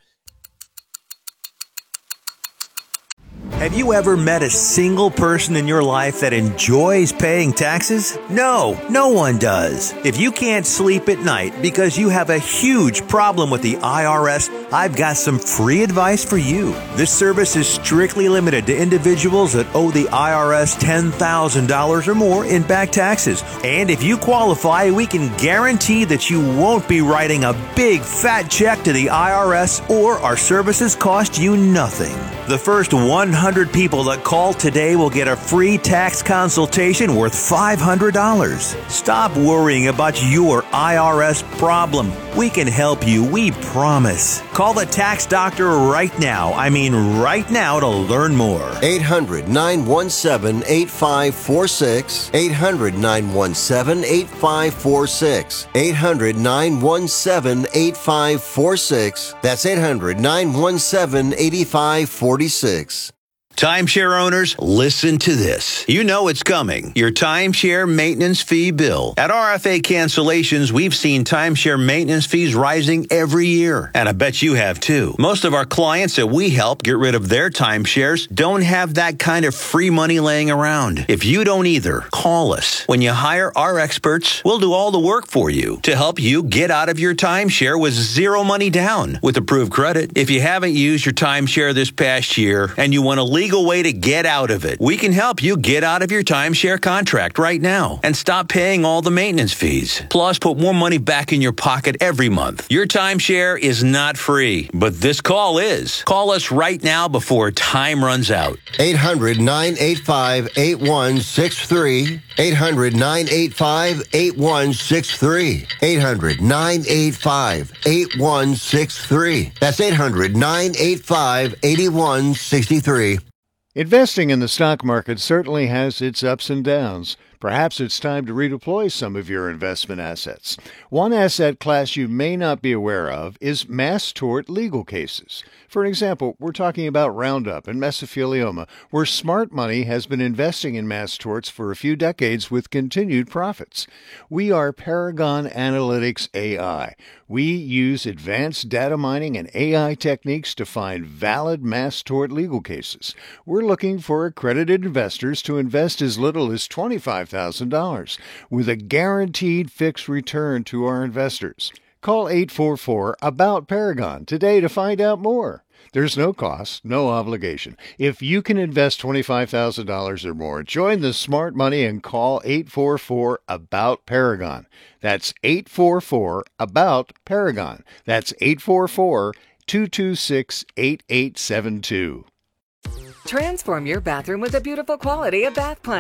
L: Have you ever met a single person in your life that enjoys paying taxes? No, no one does. If you can't sleep at night because you have a huge problem with the I R S, I've got some free advice for you. This service is strictly limited to individuals that owe the I R S ten thousand dollars or more in back taxes. And if you qualify, we can guarantee that you won't be writing a big fat check to the I R S, or our services cost you nothing. The first one hundred people that call today will get a free tax consultation worth five hundred dollars. Stop worrying about your I R S problem. We can help you, we promise. Call the tax doctor right now. I mean right now to learn more.
M: eight hundred, nine one seven, eight five four six. eight hundred, nine one seven, eight five four six. eight hundred, nine one seven, eight five four six. That's eight hundred, nine one seven, eight five four six.
L: Timeshare owners, listen to this. You know it's coming. Your timeshare maintenance fee bill. At R F A Cancellations, we've seen timeshare maintenance fees rising every year. And I bet you have too. Most of our clients that we help get rid of their timeshares don't have that kind of free money laying around. If you don't either, call us. When you hire our experts, we'll do all the work for you to help you get out of your timeshare with zero money down with approved credit. If you haven't used your timeshare this past year and you want to leave legal way to get out of it, we can help you get out of your timeshare contract right now and stop paying all the maintenance fees. Plus, put more money back in your pocket every month. Your timeshare is not free, but this call is. Call us right now before time runs out.
M: eight hundred, nine eight five, eight one six three. eight hundred, nine eight five, eight one six three. eight hundred, nine eight five, eight one six three. That's eight hundred, nine eight five, eight one six three.
N: Investing in the stock market certainly has its ups and downs. Perhaps it's time to redeploy some of your investment assets. One asset class you may not be aware of is mass tort legal cases. For example, we're talking about Roundup and mesothelioma, where smart money has been investing in mass torts for a few decades with continued profits. We are Paragon Analytics A I. We use advanced data mining and A I techniques to find valid mass tort legal cases. We're looking for accredited investors to invest as little as twenty-five thousand dollars with a guaranteed fixed return to our investors. Call eight four four, A B O U T, Paragon today to find out more. There's no cost, no obligation. If you can invest twenty-five thousand dollars or more, join the smart money and call eight four four, A B O U T, Paragon. That's eight four four, A B O U T, Paragon. That's eight four four, two two six, eight eight seven two.
O: Transform your bathroom with the beautiful quality of Bath Planet.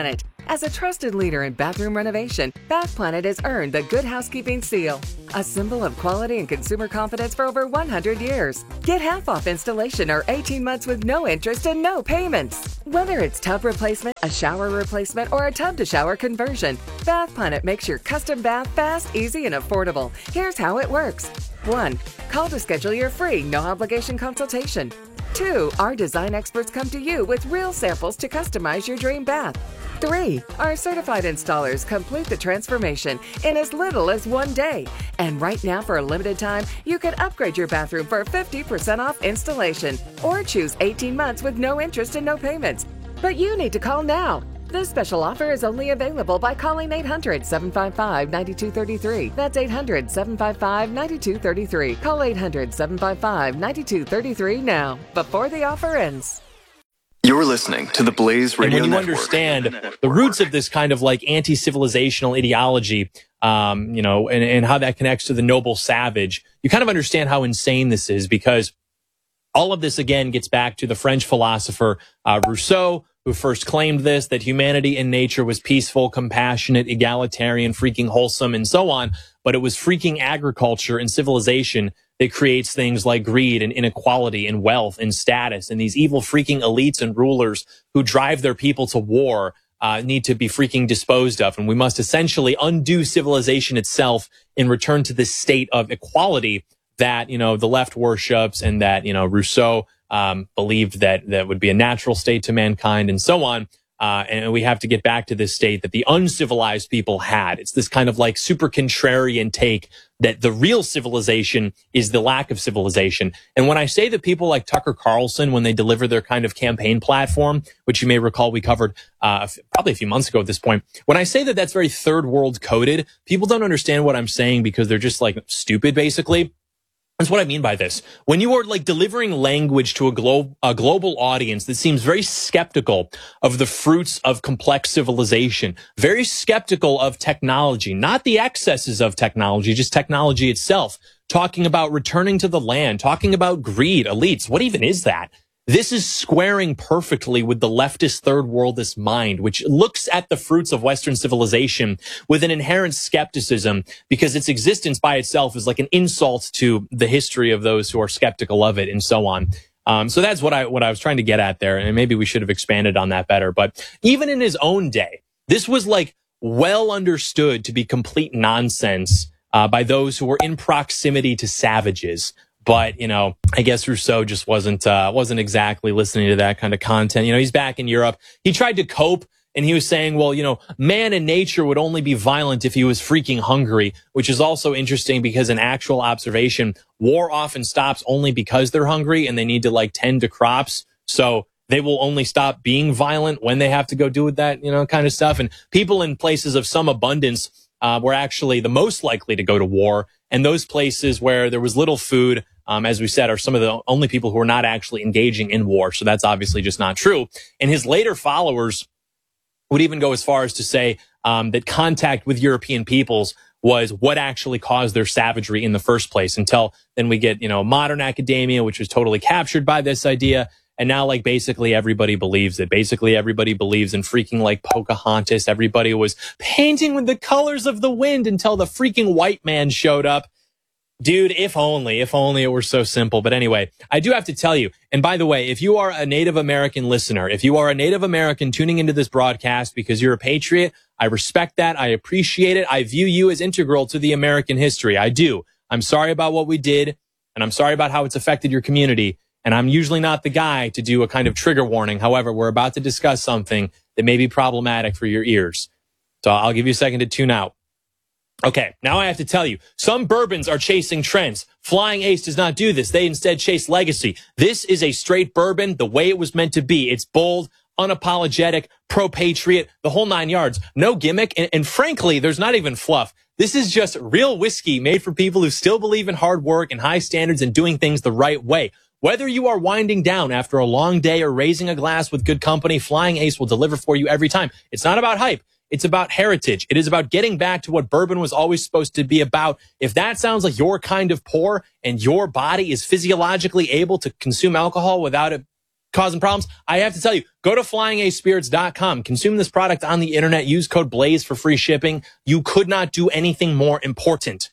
O: As a trusted leader in bathroom renovation, Bath Planet has earned the Good Housekeeping seal, a symbol of quality and consumer confidence for over one hundred years. Get half off installation or eighteen months with no interest and no payments. Whether it's tub replacement, a shower replacement, or a tub-to-shower conversion, Bath Planet makes your custom bath fast, easy, and affordable. Here's how it works. One, call to schedule your free, no-obligation consultation. Two, our design experts come to you with real samples to customize your dream bath. Three, our certified installers complete the transformation in as little as one day. And right now, for a limited time, you can upgrade your bathroom for fifty percent off installation or choose eighteen months with no interest and no payments. But you need to call now. This special offer is only available by calling eight hundred, seven five five, nine two three three. That's eight hundred, seven five five, nine two three three. Call eight hundred, seven five five, nine two three three now, before the offer ends.
J: You're listening to the Blaze Radio
K: And when you
J: Network.
K: understand the roots of this kind of like anti-civilizational ideology, um, you know, and, and how that connects to the noble savage, you kind of understand how insane this is, because all of this, again, gets back to the French philosopher uh, Rousseau, who first claimed this, that humanity in nature was peaceful, compassionate, egalitarian, freaking wholesome, and so on. But it was freaking agriculture and civilization that creates things like greed and inequality and wealth and status. And these evil freaking elites and rulers who drive their people to war uh, need to be freaking disposed of. And we must essentially undo civilization itself and return to this state of equality that, you know, the left worships, and that, you know, Rousseau um, believed that that would be a natural state to mankind, and so on. Uh, and we have to get back to this state that the uncivilized people had. It's this kind of like super contrarian take that the real civilization is the lack of civilization. And when I say that people like Tucker Carlson, when they deliver their kind of campaign platform, which you may recall we covered uh, probably a few months ago at this point, when I say that that's very third world coded, people don't understand what I'm saying because they're just like stupid, basically. That's what I mean by this. When you are like delivering language to a, glo- a global audience that seems very skeptical of the fruits of complex civilization, very skeptical of technology, not the excesses of technology, just technology itself, talking about returning to the land, talking about greed, elites. What even is that? This is squaring perfectly with the leftist third worldist mind, which looks at the fruits of Western civilization with an inherent skepticism, because its existence by itself is like an insult to the history of those who are skeptical of it, and so on. Um, so that's what I what I was trying to get at there, and maybe we should have expanded on that better. But even in his own day, this was like well understood to be complete nonsense uh, by those who were in proximity to savages. But, you know, I guess Rousseau just wasn't uh, wasn't exactly listening to that kind of content. You know, he's back in Europe. He tried to cope, and he was saying, well, you know, man in nature would only be violent if he was freaking hungry, which is also interesting because in actual observation, war often stops only because they're hungry and they need to like tend to crops. So they will only stop being violent when they have to go do with that, you know, kind of stuff. And people in places of some abundance uh, were actually the most likely to go to war. And those places where there was little food, Um, as we said, are some of the only people who are not actually engaging in war. So that's obviously just not true. And his later followers would even go as far as to say um, that contact with European peoples was what actually caused their savagery in the first place, until then we get, you know, modern academia, which was totally captured by this idea. And now, like, basically everybody believes it. Basically everybody believes in freaking, like, Pocahontas. Everybody was painting with the colors of the wind until the freaking white man showed up. Dude, if only, if only it were so simple. But anyway, I do have to tell you, and by the way, if you are a Native American listener, if you are a Native American tuning into this broadcast because you're a patriot, I respect that. I appreciate it. I view you as integral to the American history. I do. I'm sorry about what we did, and I'm sorry about how it's affected your community. And I'm usually not the guy to do a kind of trigger warning. However, we're about to discuss something that may be problematic for your ears. So I'll give you a second to tune out. Okay, now I have to tell you, some bourbons are chasing trends. Flying Ace does not do this. They instead chase legacy. This is a straight bourbon the way it was meant to be. It's bold, unapologetic, pro-patriot, the whole nine yards. No gimmick, and, and frankly, there's not even fluff. This is just real whiskey made for people who still believe in hard work and high standards and doing things the right way. Whether you are winding down after a long day or raising a glass with good company, Flying Ace will deliver for you every time. It's not about hype. It's about heritage. It is about getting back to what bourbon was always supposed to be about. If that sounds like your kind of poor and your body is physiologically able to consume alcohol without it causing problems. I have to tell you, go to flying ace spirits dot com. Consume this product on the internet. Use code BLAZE for free shipping. You could not do anything more important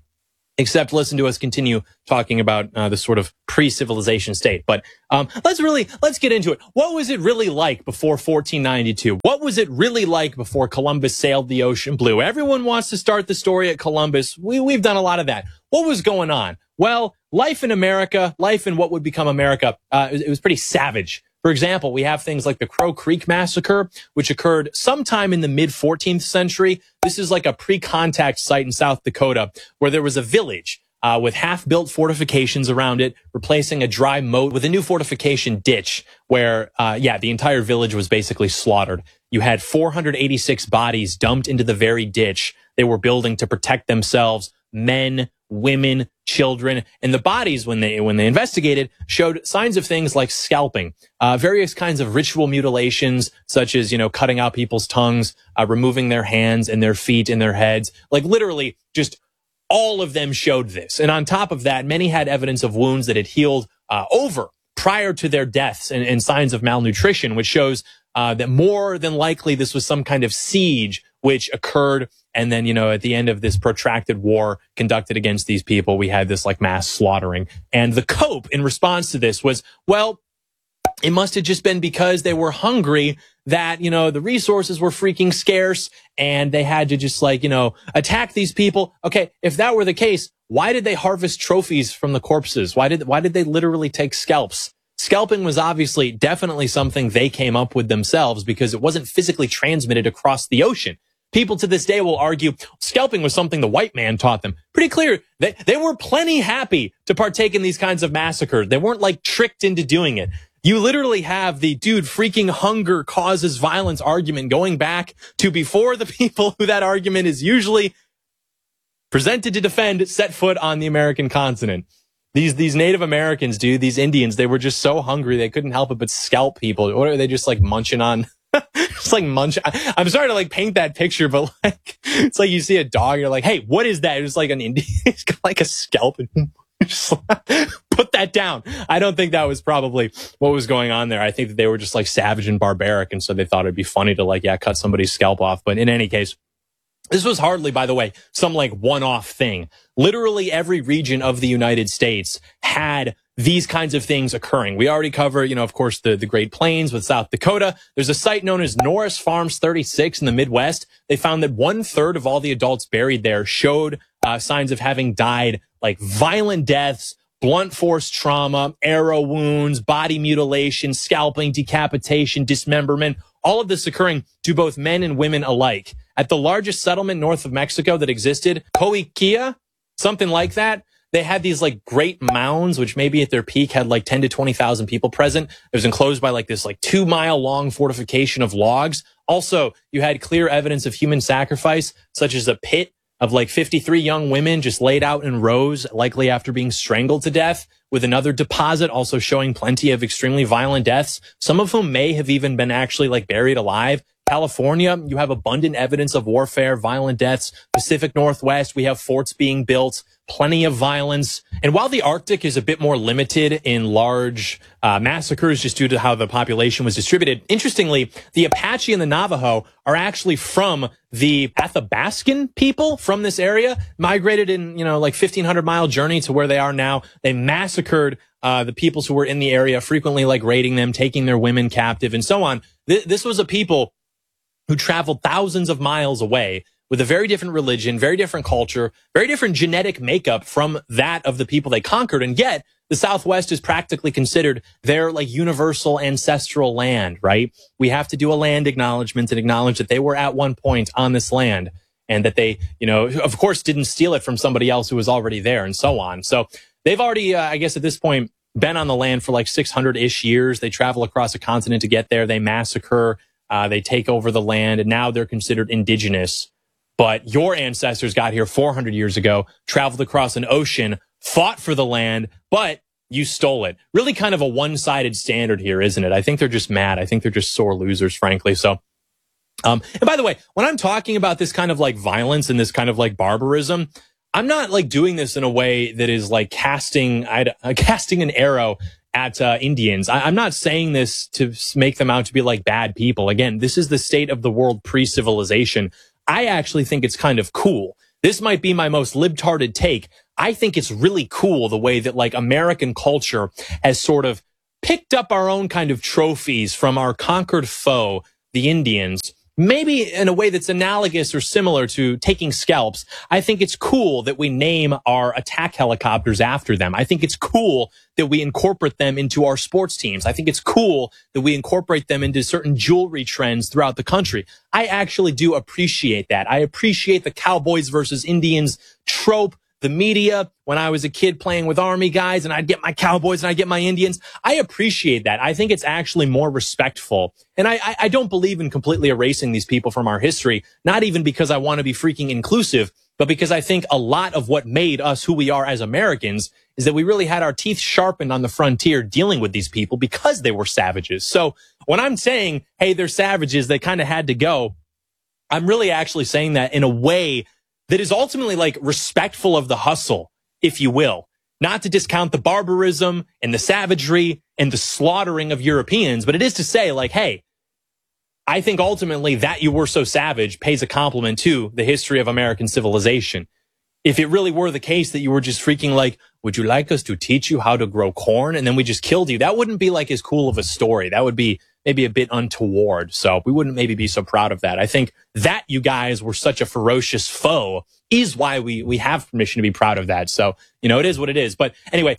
K: except listen to us continue talking about uh, the sort of pre-civilization state. But um, let's really, let's get into it. What was it really like before fourteen ninety-two? What was it really like before Columbus sailed the ocean blue? Everyone wants to start the story at Columbus. We, we've done a lot of that. What was going on? Well, life in America, life in what would become America, uh, it, was, it was pretty savage. For example, we have things like the Crow Creek Massacre, which occurred sometime in the mid fourteenth century. This is like a pre-contact site in South Dakota where there was a village uh, with half-built fortifications around it, replacing a dry moat with a new fortification ditch where, uh, yeah, the entire village was basically slaughtered. You had four hundred eighty-six bodies dumped into the very ditch they were building to protect themselves, men, women, children, and the bodies, when they when they investigated, showed signs of things like scalping, uh, various kinds of ritual mutilations, such as, you know, cutting out people's tongues, uh, removing their hands and their feet and their heads. Like literally, just all of them showed this. And on top of that, many had evidence of wounds that had healed uh, over prior to their deaths and, and signs of malnutrition, which shows uh, that more than likely this was some kind of siege which occurred. And then, you know, at the end of this protracted war conducted against these people, we had this like mass slaughtering. And the cope in response to this was, well, it must have just been because they were hungry that, you know, the resources were freaking scarce and they had to just like, you know, attack these people. Okay, if that were the case, why did they harvest trophies from the corpses? Why did, why did they literally take scalps? Scalping was obviously definitely something they came up with themselves because it wasn't physically transmitted across the ocean. People to this day will argue scalping was something the white man taught them. Pretty clear. They, they were plenty happy to partake in these kinds of massacres. They weren't like tricked into doing it. You literally have the dude freaking hunger causes violence argument going back to before the people who that argument is usually presented to defend set foot on the American continent. These, these Native Americans, dude, these Indians, they were just so hungry they couldn't help it but scalp people. What are they just like munching on? It's like munch. I, I'm sorry to like paint that picture, but like, it's like you see a dog, you're like, hey, what is that? It's like an Indian. It's got like a scalp and just put that down. I don't think that was probably what was going on there. I think that they were just like savage and barbaric. And so they thought it'd be funny to like, yeah, cut somebody's scalp off. But in any case, this was hardly, by the way, some like one-off thing. Literally every region of the United States had these kinds of things occurring. We already cover, you know, of course, the, the Great Plains with South Dakota. There's a site known as Norris Farms thirty-six in the Midwest. They found that one third of all the adults buried there showed uh, signs of having died, like violent deaths, blunt force trauma, arrow wounds, body mutilation, scalping, decapitation, dismemberment, all of this occurring to both men and women alike. At the largest settlement north of Mexico that existed, Coiquia, something like that, they had these like great mounds, which maybe at their peak had like ten to twenty thousand people present. It was enclosed by like this like two mile long fortification of logs. Also, you had clear evidence of human sacrifice, such as a pit of like fifty-three young women just laid out in rows, likely after being strangled to death, with another deposit also showing plenty of extremely violent deaths, some of whom may have even been actually like buried alive. California, you have abundant evidence of warfare, violent deaths. Pacific Northwest, we have forts being built, plenty of violence. And while the Arctic is a bit more limited in large uh, massacres just due to how the population was distributed, interestingly, the Apache and the Navajo are actually from the Athabascan people from this area, migrated in, you know, like fifteen hundred mile journey to where they are now. They massacred uh, the peoples who were in the area, frequently like raiding them, taking their women captive and so on. Th- this was a people who traveled thousands of miles away with a very different religion, very different culture, very different genetic makeup from that of the people they conquered. And yet the Southwest is practically considered their like universal ancestral land, right? We have to do a land acknowledgement and acknowledge that they were at one point on this land and that they, you know, of course didn't steal it from somebody else who was already there and so on. So they've already, uh, I guess at this point, been on the land for like six hundred ish years. They travel across a continent to get there. They massacre. Uh, they take over the land, and now they're considered indigenous. But your ancestors got here four hundred years ago, traveled across an ocean, fought for the land, but you stole it. Really kind of a one-sided standard here, isn't it? I think they're just mad. I think they're just sore losers, frankly. So, um, and by the way, when I'm talking about this kind of like violence and this kind of like barbarism, I'm not like doing this in a way that is like casting, I'd, uh, casting an arrow at uh, Indians. I, I'm not saying this to make them out to be like bad people. Again, this is the state of the world pre-civilization. I actually think it's kind of cool. This might be my most libtarded take. I think it's really cool the way that like American culture has sort of picked up our own kind of trophies from our conquered foe, the Indians, maybe in a way that's analogous or similar to taking scalps. I think it's cool that we name our attack helicopters after them. I think it's cool that we incorporate them into our sports teams. I think it's cool that we incorporate them into certain jewelry trends throughout the country. I actually do appreciate that. I appreciate the Cowboys versus Indians trope. The media, when I was a kid playing with Army guys and I'd get my Cowboys and I'd get my Indians, I appreciate that. I think it's actually more respectful. And I, I, I don't believe in completely erasing these people from our history, not even because I want to be freaking inclusive, but because I think a lot of what made us who we are as Americans is that we really had our teeth sharpened on the frontier dealing with these people because they were savages. So when I'm saying, hey, they're savages, they kind of had to go, I'm really actually saying that in a way that is ultimately like respectful of the hustle, if you will, not to discount the barbarism and the savagery and the slaughtering of Europeans, but it is to say like, hey, I think ultimately that you were so savage pays a compliment to the history of American civilization. If it really were the case that you were just freaking like, would you like us to teach you how to grow corn? And then we just killed you. That wouldn't be like as cool of a story. That would be maybe a bit untoward. So we wouldn't maybe be so proud of that. I think that you guys were such a ferocious foe is why we, we have permission to be proud of that. So, you know, it is what it is. But anyway.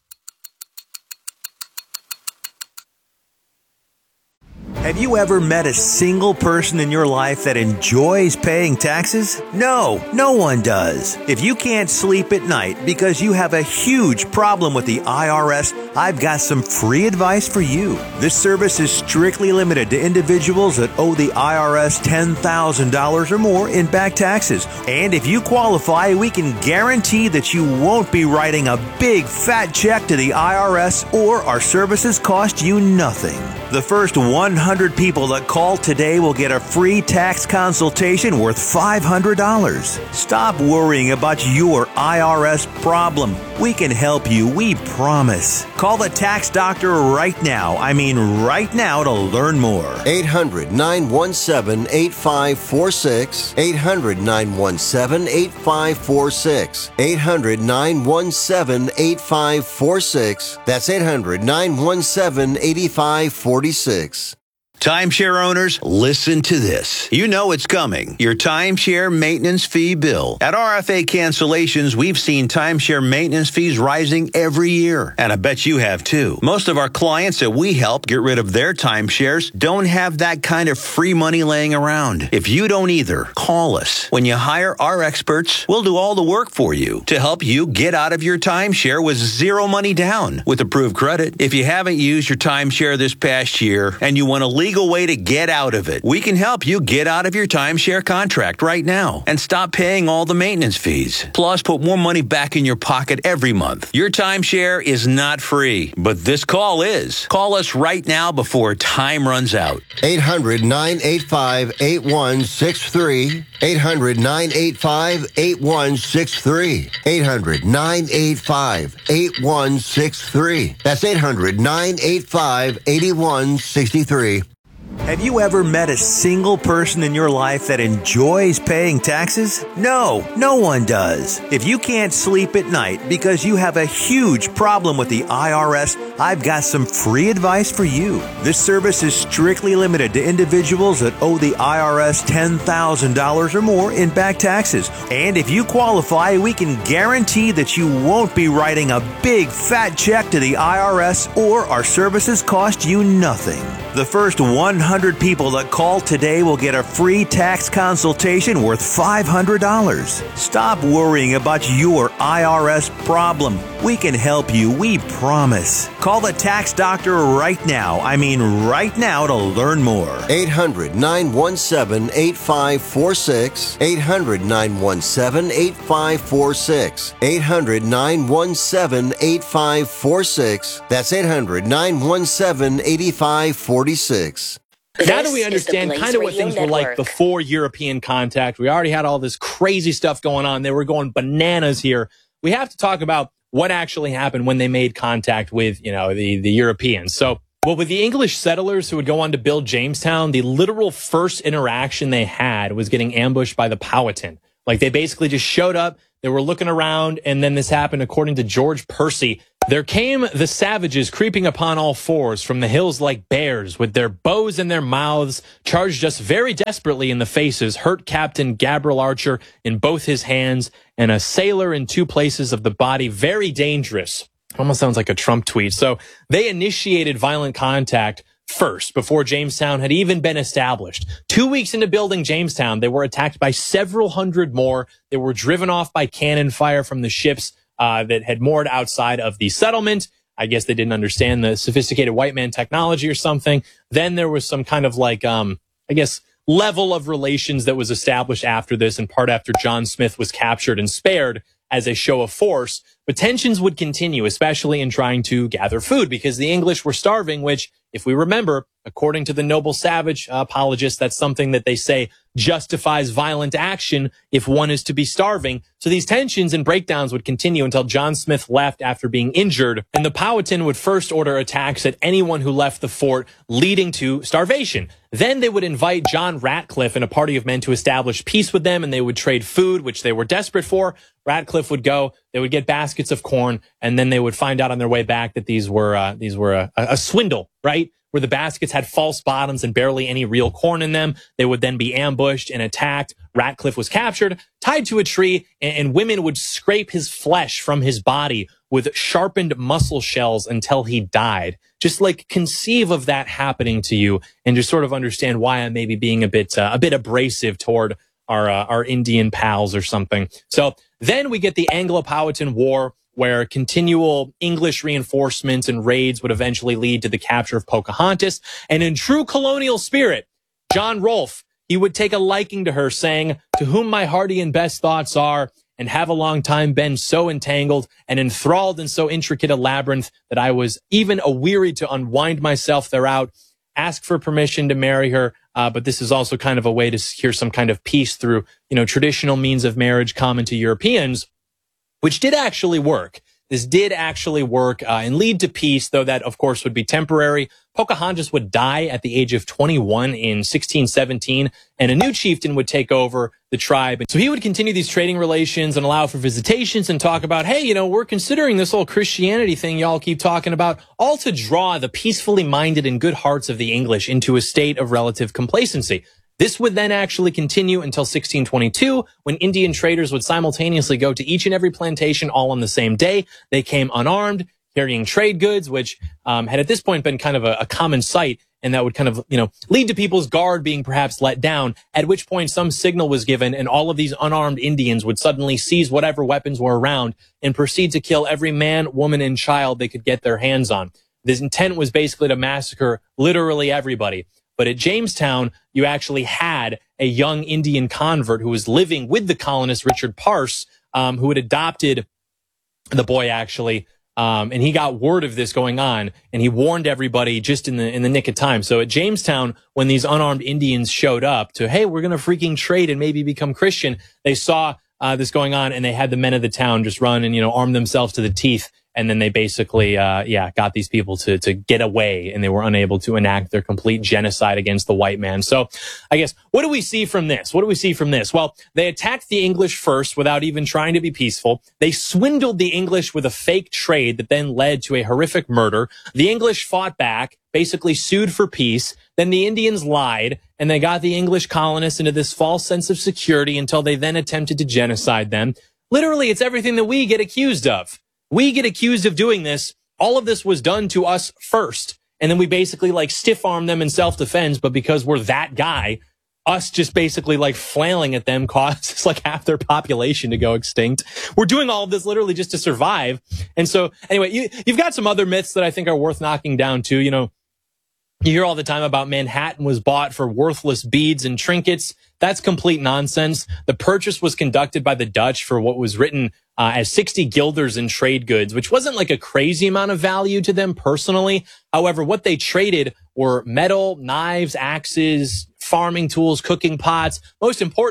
L: Have you ever met a single person in your life that enjoys paying taxes? No, no one does. If you can't sleep at night because you have a huge problem with the I R S, I've got some free advice for you. This service is strictly limited to individuals that owe the I R S ten thousand dollars or more in back taxes. And if you qualify, we can guarantee that you won't be writing a big fat check to the I R S, or our services cost you nothing. The first one hundred people that call today will get a free tax consultation worth five hundred dollars. Stop worrying about your I R S problem. We can help you, we promise. Call the tax doctor right now. I mean right now to learn more.
M: eight hundred, nine one seven, eight five four six. eight hundred, nine one seven, eight five four six. eight hundred, nine one seven, eight five four six. That's eight hundred, nine one seven, eight five four six.
L: Timeshare owners, listen to this. You know it's coming. Your timeshare maintenance fee bill. At R F A Cancellations, we've seen timeshare maintenance fees rising every year. And I bet you have too. Most of our clients that we help get rid of their timeshares don't have that kind of free money laying around. If you don't either, call us. When you hire our experts, we'll do all the work for you to help you get out of your timeshare with zero money down with approved credit. If you haven't used your timeshare this past year and you want to leave way to get out of it, we can help you get out of your timeshare contract right now and stop paying all the maintenance fees. Plus, put more money back in your pocket every month. Your timeshare is not free, but this call is. Call us right now before time runs out.
M: eight hundred, nine eight five, eight one six three. eight hundred, nine eight five, eight one six three. eight hundred, nine eight five, eight one six three. That's eight hundred, nine eight five, eight one six three.
L: Have you ever met a single person in your life that enjoys paying taxes? No, no one does. If you can't sleep at night because you have a huge problem with the I R S, I've got some free advice for you. This service is strictly limited to individuals that owe the I R S ten thousand dollars or more in back taxes. And if you qualify, we can guarantee that you won't be writing a big fat check to the I R S, or our services cost you nothing. The first one hundred people that call today will get a free tax consultation worth five hundred dollars. Stop worrying about your I R S problem. We can help you, we promise. Call the tax doctor right now. I mean right now to learn more.
M: eight hundred, nine one seven, eight five four six. eight hundred, nine one seven, eight five four six. eight hundred, nine one seven, eight five four six. That's eight hundred, nine one seven, eight five four six.
K: Now that we understand kind of what things were like before European contact, we already had all this crazy stuff going on. They were going bananas here. We have to talk about what actually happened when they made contact with, you know, the, the Europeans. So, well, with the English settlers who would go on to build Jamestown, the literal first interaction they had was getting ambushed by the Powhatan. Like, they basically just showed up, they were looking around, and then this happened. According to George Percy, there came the savages creeping upon all fours from the hills like bears, with their bows in their mouths, charged us very desperately in the faces, hurt Captain Gabriel Archer in both his hands, and a sailor in two places of the body, very dangerous. Almost sounds like a Trump tweet. So they initiated violent contact first, before Jamestown had even been established. Two weeks into building Jamestown, they were attacked by several hundred more. They were driven off by cannon fire from the ships uh, that had moored outside of the settlement. I guess they didn't understand the sophisticated white man technology or something. Then there was some kind of like, um, I guess, level of relations that was established after this, in part after John Smith was captured and spared as a show of force. But tensions would continue, especially in trying to gather food, because the English were starving, which, if we remember, according to the Noble Savage uh, apologists, that's something that they say justifies violent action if one is to be starving. So these tensions and breakdowns would continue until John Smith left after being injured, and the Powhatan would first order attacks at anyone who left the fort, leading to starvation. Then they would invite John Ratcliffe and a party of men to establish peace with them, and they would trade food, which they were desperate for. Ratcliffe would go, they would get baskets of corn, and then they would find out on their way back that these were uh, these were a, a swindle, right? Where the baskets had false bottoms and barely any real corn in them. They would then be ambushed and attacked. Ratcliffe was captured, tied to a tree, and, and women would scrape his flesh from his body with sharpened mussel shells until he died. Just like conceive of that happening to you, and just sort of understand why I'm maybe being a bit uh, a bit abrasive toward our uh, our Indian pals or something. So then we get the Anglo-Powhatan War, where continual English reinforcements and raids would eventually lead to the capture of Pocahontas. And in true colonial spirit, John Rolfe, he would take a liking to her, saying, "To whom my hearty and best thoughts are, and have a long time been so entangled and enthralled in so intricate a labyrinth that I was even a-weary to unwind myself thereout, ask for permission to marry her." Uh, but this is also kind of a way to secure some kind of peace through, you know, traditional means of marriage common to Europeans, which did actually work. This did actually work uh, and lead to peace, though that, of course, would be temporary. Pocahontas would die at the age of twenty-one in sixteen seventeen, and a new chieftain would take over the tribe. So he would continue these trading relations and allow for visitations and talk about, hey, you know, we're considering this whole Christianity thing y'all keep talking about, all to draw the peacefully minded and good hearts of the English into a state of relative complacency. This would then actually continue until sixteen twenty-two, when Indian traders would simultaneously go to each and every plantation all on the same day. They came unarmed, carrying trade goods, which um, had at this point been kind of a, a common sight, and that would kind of, you know, lead to people's guard being perhaps let down, at which point some signal was given, and all of these unarmed Indians would suddenly seize whatever weapons were around and proceed to kill every man, woman, and child they could get their hands on. This intent was basically to massacre literally everybody. But at Jamestown, you actually had a young Indian convert who was living with the colonist Richard Parse, um, who had adopted the boy, actually. Um, and he got word of this going on, and he warned everybody just in the in the nick of time. So at Jamestown, when these unarmed Indians showed up to, hey, we're going to freaking trade and maybe become Christian, they saw uh, this going on, and they had the men of the town just run and, you know, arm themselves to the teeth. And then they basically, uh, yeah, got these people to, to get away, and they were unable to enact their complete genocide against the white man. So I guess, what do we see from this? What do we see from this? Well, they attacked the English first without even trying to be peaceful. They swindled the English with a fake trade that then led to a horrific murder. The English fought back, basically sued for peace. Then the Indians lied, and they got the English colonists into this false sense of security until they then attempted to genocide them. Literally, it's everything that we get accused of. We get accused of doing this. All of this was done to us first. And then we basically like stiff arm them in self-defense. But because we're that guy, us just basically like flailing at them causes like half their population to go extinct. We're doing all of this literally just to survive. And so anyway, you, you've got some other myths that I think are worth knocking down too. You know, you hear all the time about Manhattan was bought for worthless beads and trinkets. That's complete nonsense. The purchase was conducted by the Dutch for what was written uh, as sixty guilders in trade goods, which wasn't like a crazy amount of value to them personally. However, what they traded were metal, knives, axes, farming tools, cooking pots, most importantly,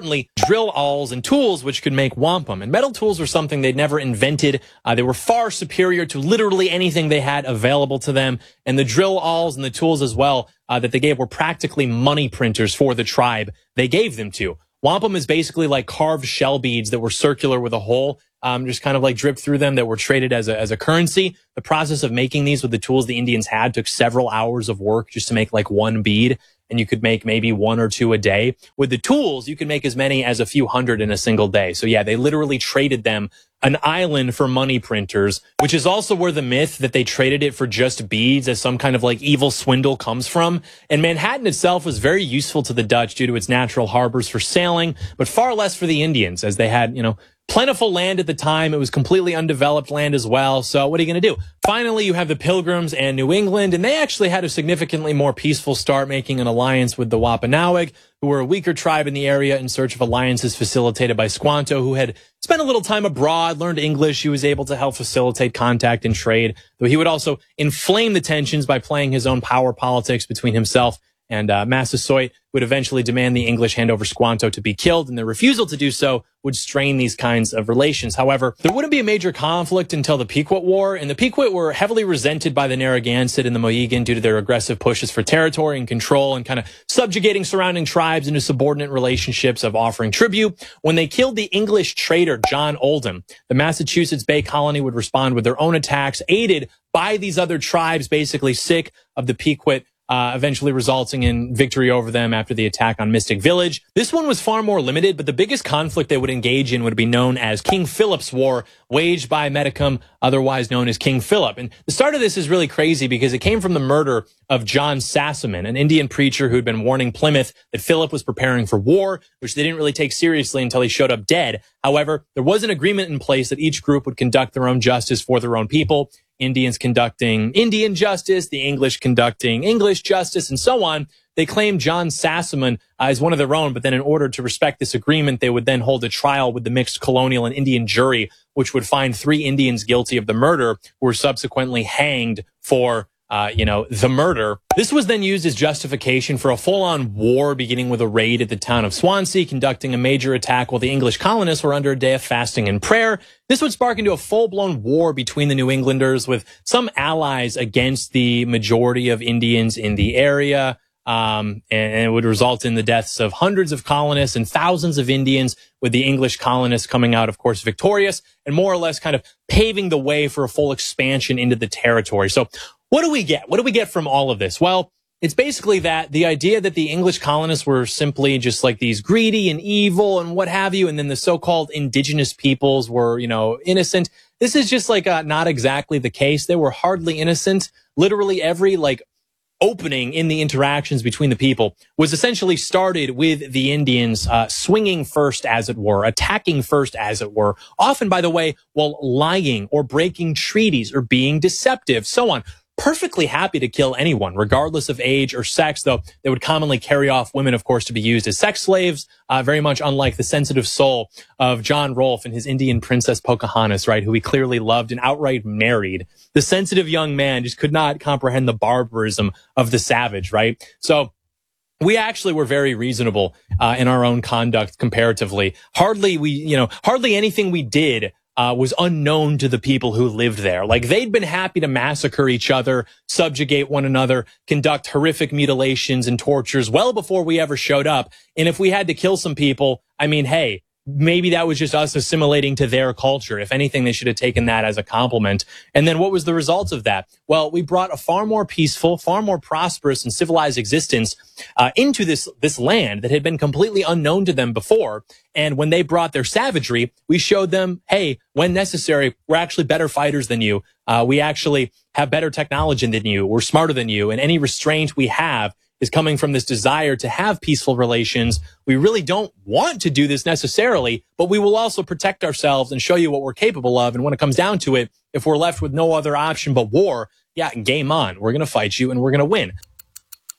K: drill awls and tools which could make wampum. And metal tools were something they'd never invented. Uh, they were far superior to literally anything they had available to them. And the drill awls and the tools as well uh, that they gave were practically money printers for the tribe they gave them to. Wampum is basically like carved shell beads that were circular with a hole, um, just kind of like dripped through them, that were traded as a, as a currency. The process of making these with the tools the Indians had took several hours of work just to make like one bead. And you could make maybe one or two a day. With the tools, you could make as many as a few hundred in a single day. So yeah, they literally traded them an island for money printers, which is also where the myth that they traded it for just beads as some kind of like evil swindle comes from. And Manhattan itself was very useful to the Dutch due to its natural harbors for sailing, but far less for the Indians, as they had, you know, plentiful land at the time. It was completely undeveloped land as well. So what are you going to do? Finally, you have the Pilgrims and New England, and they actually had a significantly more peaceful start, making an alliance with the Wampanoag, who were a weaker tribe in the area, in search of alliances facilitated by Squanto, who had spent a little time abroad, learned English. He was able to help facilitate contact and trade, though he would also inflame the tensions by playing his own power politics between himself and uh, Massasoit would eventually demand the English hand over Squanto to be killed, and their refusal to do so would strain these kinds of relations. However, there wouldn't be a major conflict until the Pequot War, and the Pequot were heavily resented by the Narragansett and the Mohegan due to their aggressive pushes for territory and control and kind of subjugating surrounding tribes into subordinate relationships of offering tribute. When they killed the English trader John Oldham, the Massachusetts Bay Colony would respond with their own attacks, aided by these other tribes, basically sick of the Pequot, Uh, eventually resulting in victory over them after the attack on Mystic Village. This one was far more limited, but the biggest conflict they would engage in would be known as King Philip's War, waged by Metacom, otherwise known as King Philip. And the start of this is really crazy because it came from the murder of John Sassaman, an Indian preacher who had been warning Plymouth that Philip was preparing for war, which they didn't really take seriously until he showed up dead. However, there was an agreement in place that each group would conduct their own justice for their own people. Indians conducting Indian justice, the English conducting English justice, and so on. They claimed John Sassaman uh, as one of their own, but then in order to respect this agreement, they would then hold a trial with the mixed colonial and Indian jury, which would find three Indians guilty of the murder, who were subsequently hanged for Uh, you know, the murder. This was then used as justification for a full-on war, beginning with a raid at the town of Swansea, conducting a major attack while the English colonists were under a day of fasting and prayer. This would spark into a full-blown war between the New Englanders, with some allies against the majority of Indians in the area. Um, and it would result in the deaths of hundreds of colonists and thousands of Indians, with the English colonists coming out, of course, victorious and more or less kind of paving the way for a full expansion into the territory. So what do we get? What do we get from all of this? Well, it's basically that the idea that the English colonists were simply just like these greedy and evil and what have you, and then the so-called indigenous peoples were, you know, innocent. This is just like uh, not exactly the case. They were hardly innocent. Literally every like opening in the interactions between the people was essentially started with the Indians uh, swinging first, as it were, attacking first, as it were, often, by the way, while lying or breaking treaties or being deceptive, so on. Perfectly happy to kill anyone, regardless of age or sex, though they would commonly carry off women, of course, to be used as sex slaves, uh, very much unlike the sensitive soul of John Rolfe and his Indian princess Pocahontas, right, who he clearly loved and outright married. The sensitive young man just could not comprehend the barbarism of the savage, right? So we actually were very reasonable uh, in our own conduct comparatively. Hardly we, you know, hardly anything we did Uh, was unknown to the people who lived there. Like, they'd been happy to massacre each other, subjugate one another, conduct horrific mutilations and tortures well before we ever showed up. And if we had to kill some people, I mean, hey, maybe that was just us assimilating to their culture. If anything, they should have taken that as a compliment. And then what was the result of that? Well, we brought a far more peaceful, far more prosperous and civilized existence uh, into this, this land that had been completely unknown to them before. And when they brought their savagery, we showed them, hey, when necessary, we're actually better fighters than you. Uh, we actually have better technology than you. We're smarter than you. And any restraint we have is coming from this desire to have peaceful relations. We really don't want to do this necessarily, but we will also protect ourselves and show you what we're capable of. And when it comes down to it, if we're left with no other option but war, yeah, game on. We're going to fight you and we're going to win.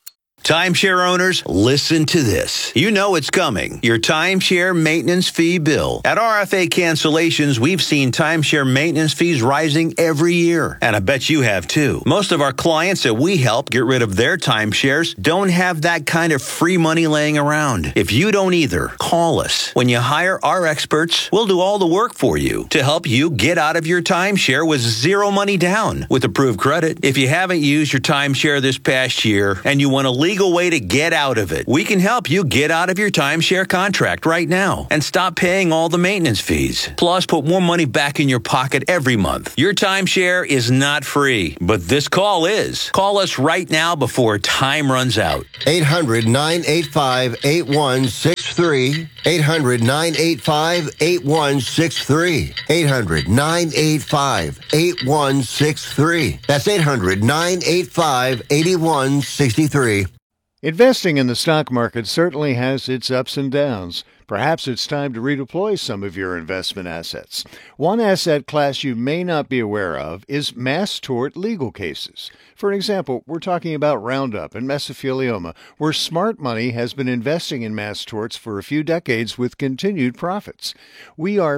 L: Timeshare owners, listen to this. You know it's coming. Your timeshare maintenance fee bill. At R F A Cancellations, we've seen timeshare maintenance fees rising every year. And I bet you have too. Most of our clients that we help get rid of their timeshares don't have that kind of free money laying around. If you don't either, call us. When you hire our experts, we'll do all the work for you to help you get out of your timeshare with zero money down with approved credit. If you haven't used your timeshare this past year and you want a legal way to get out of it, we can help you get out of your timeshare contract right now and stop paying all the maintenance fees. Plus, put more money back in your pocket every month. Your timeshare is not free, but this call is. Call us right now before time runs out.
M: eight hundred, nine eight five, eight one six three. eight hundred, nine eight five, eight one six three. eight hundred, nine eight five, eight one six three. That's eight hundred, nine eight five, eight one six three.
N: Investing in the stock market certainly has its ups and downs. Perhaps it's time to redeploy some of your investment assets. One asset class you may not be aware of is mass tort legal cases. For example, we're talking about Roundup and mesothelioma, where smart money has been investing in mass torts for a few decades with continued profits. We are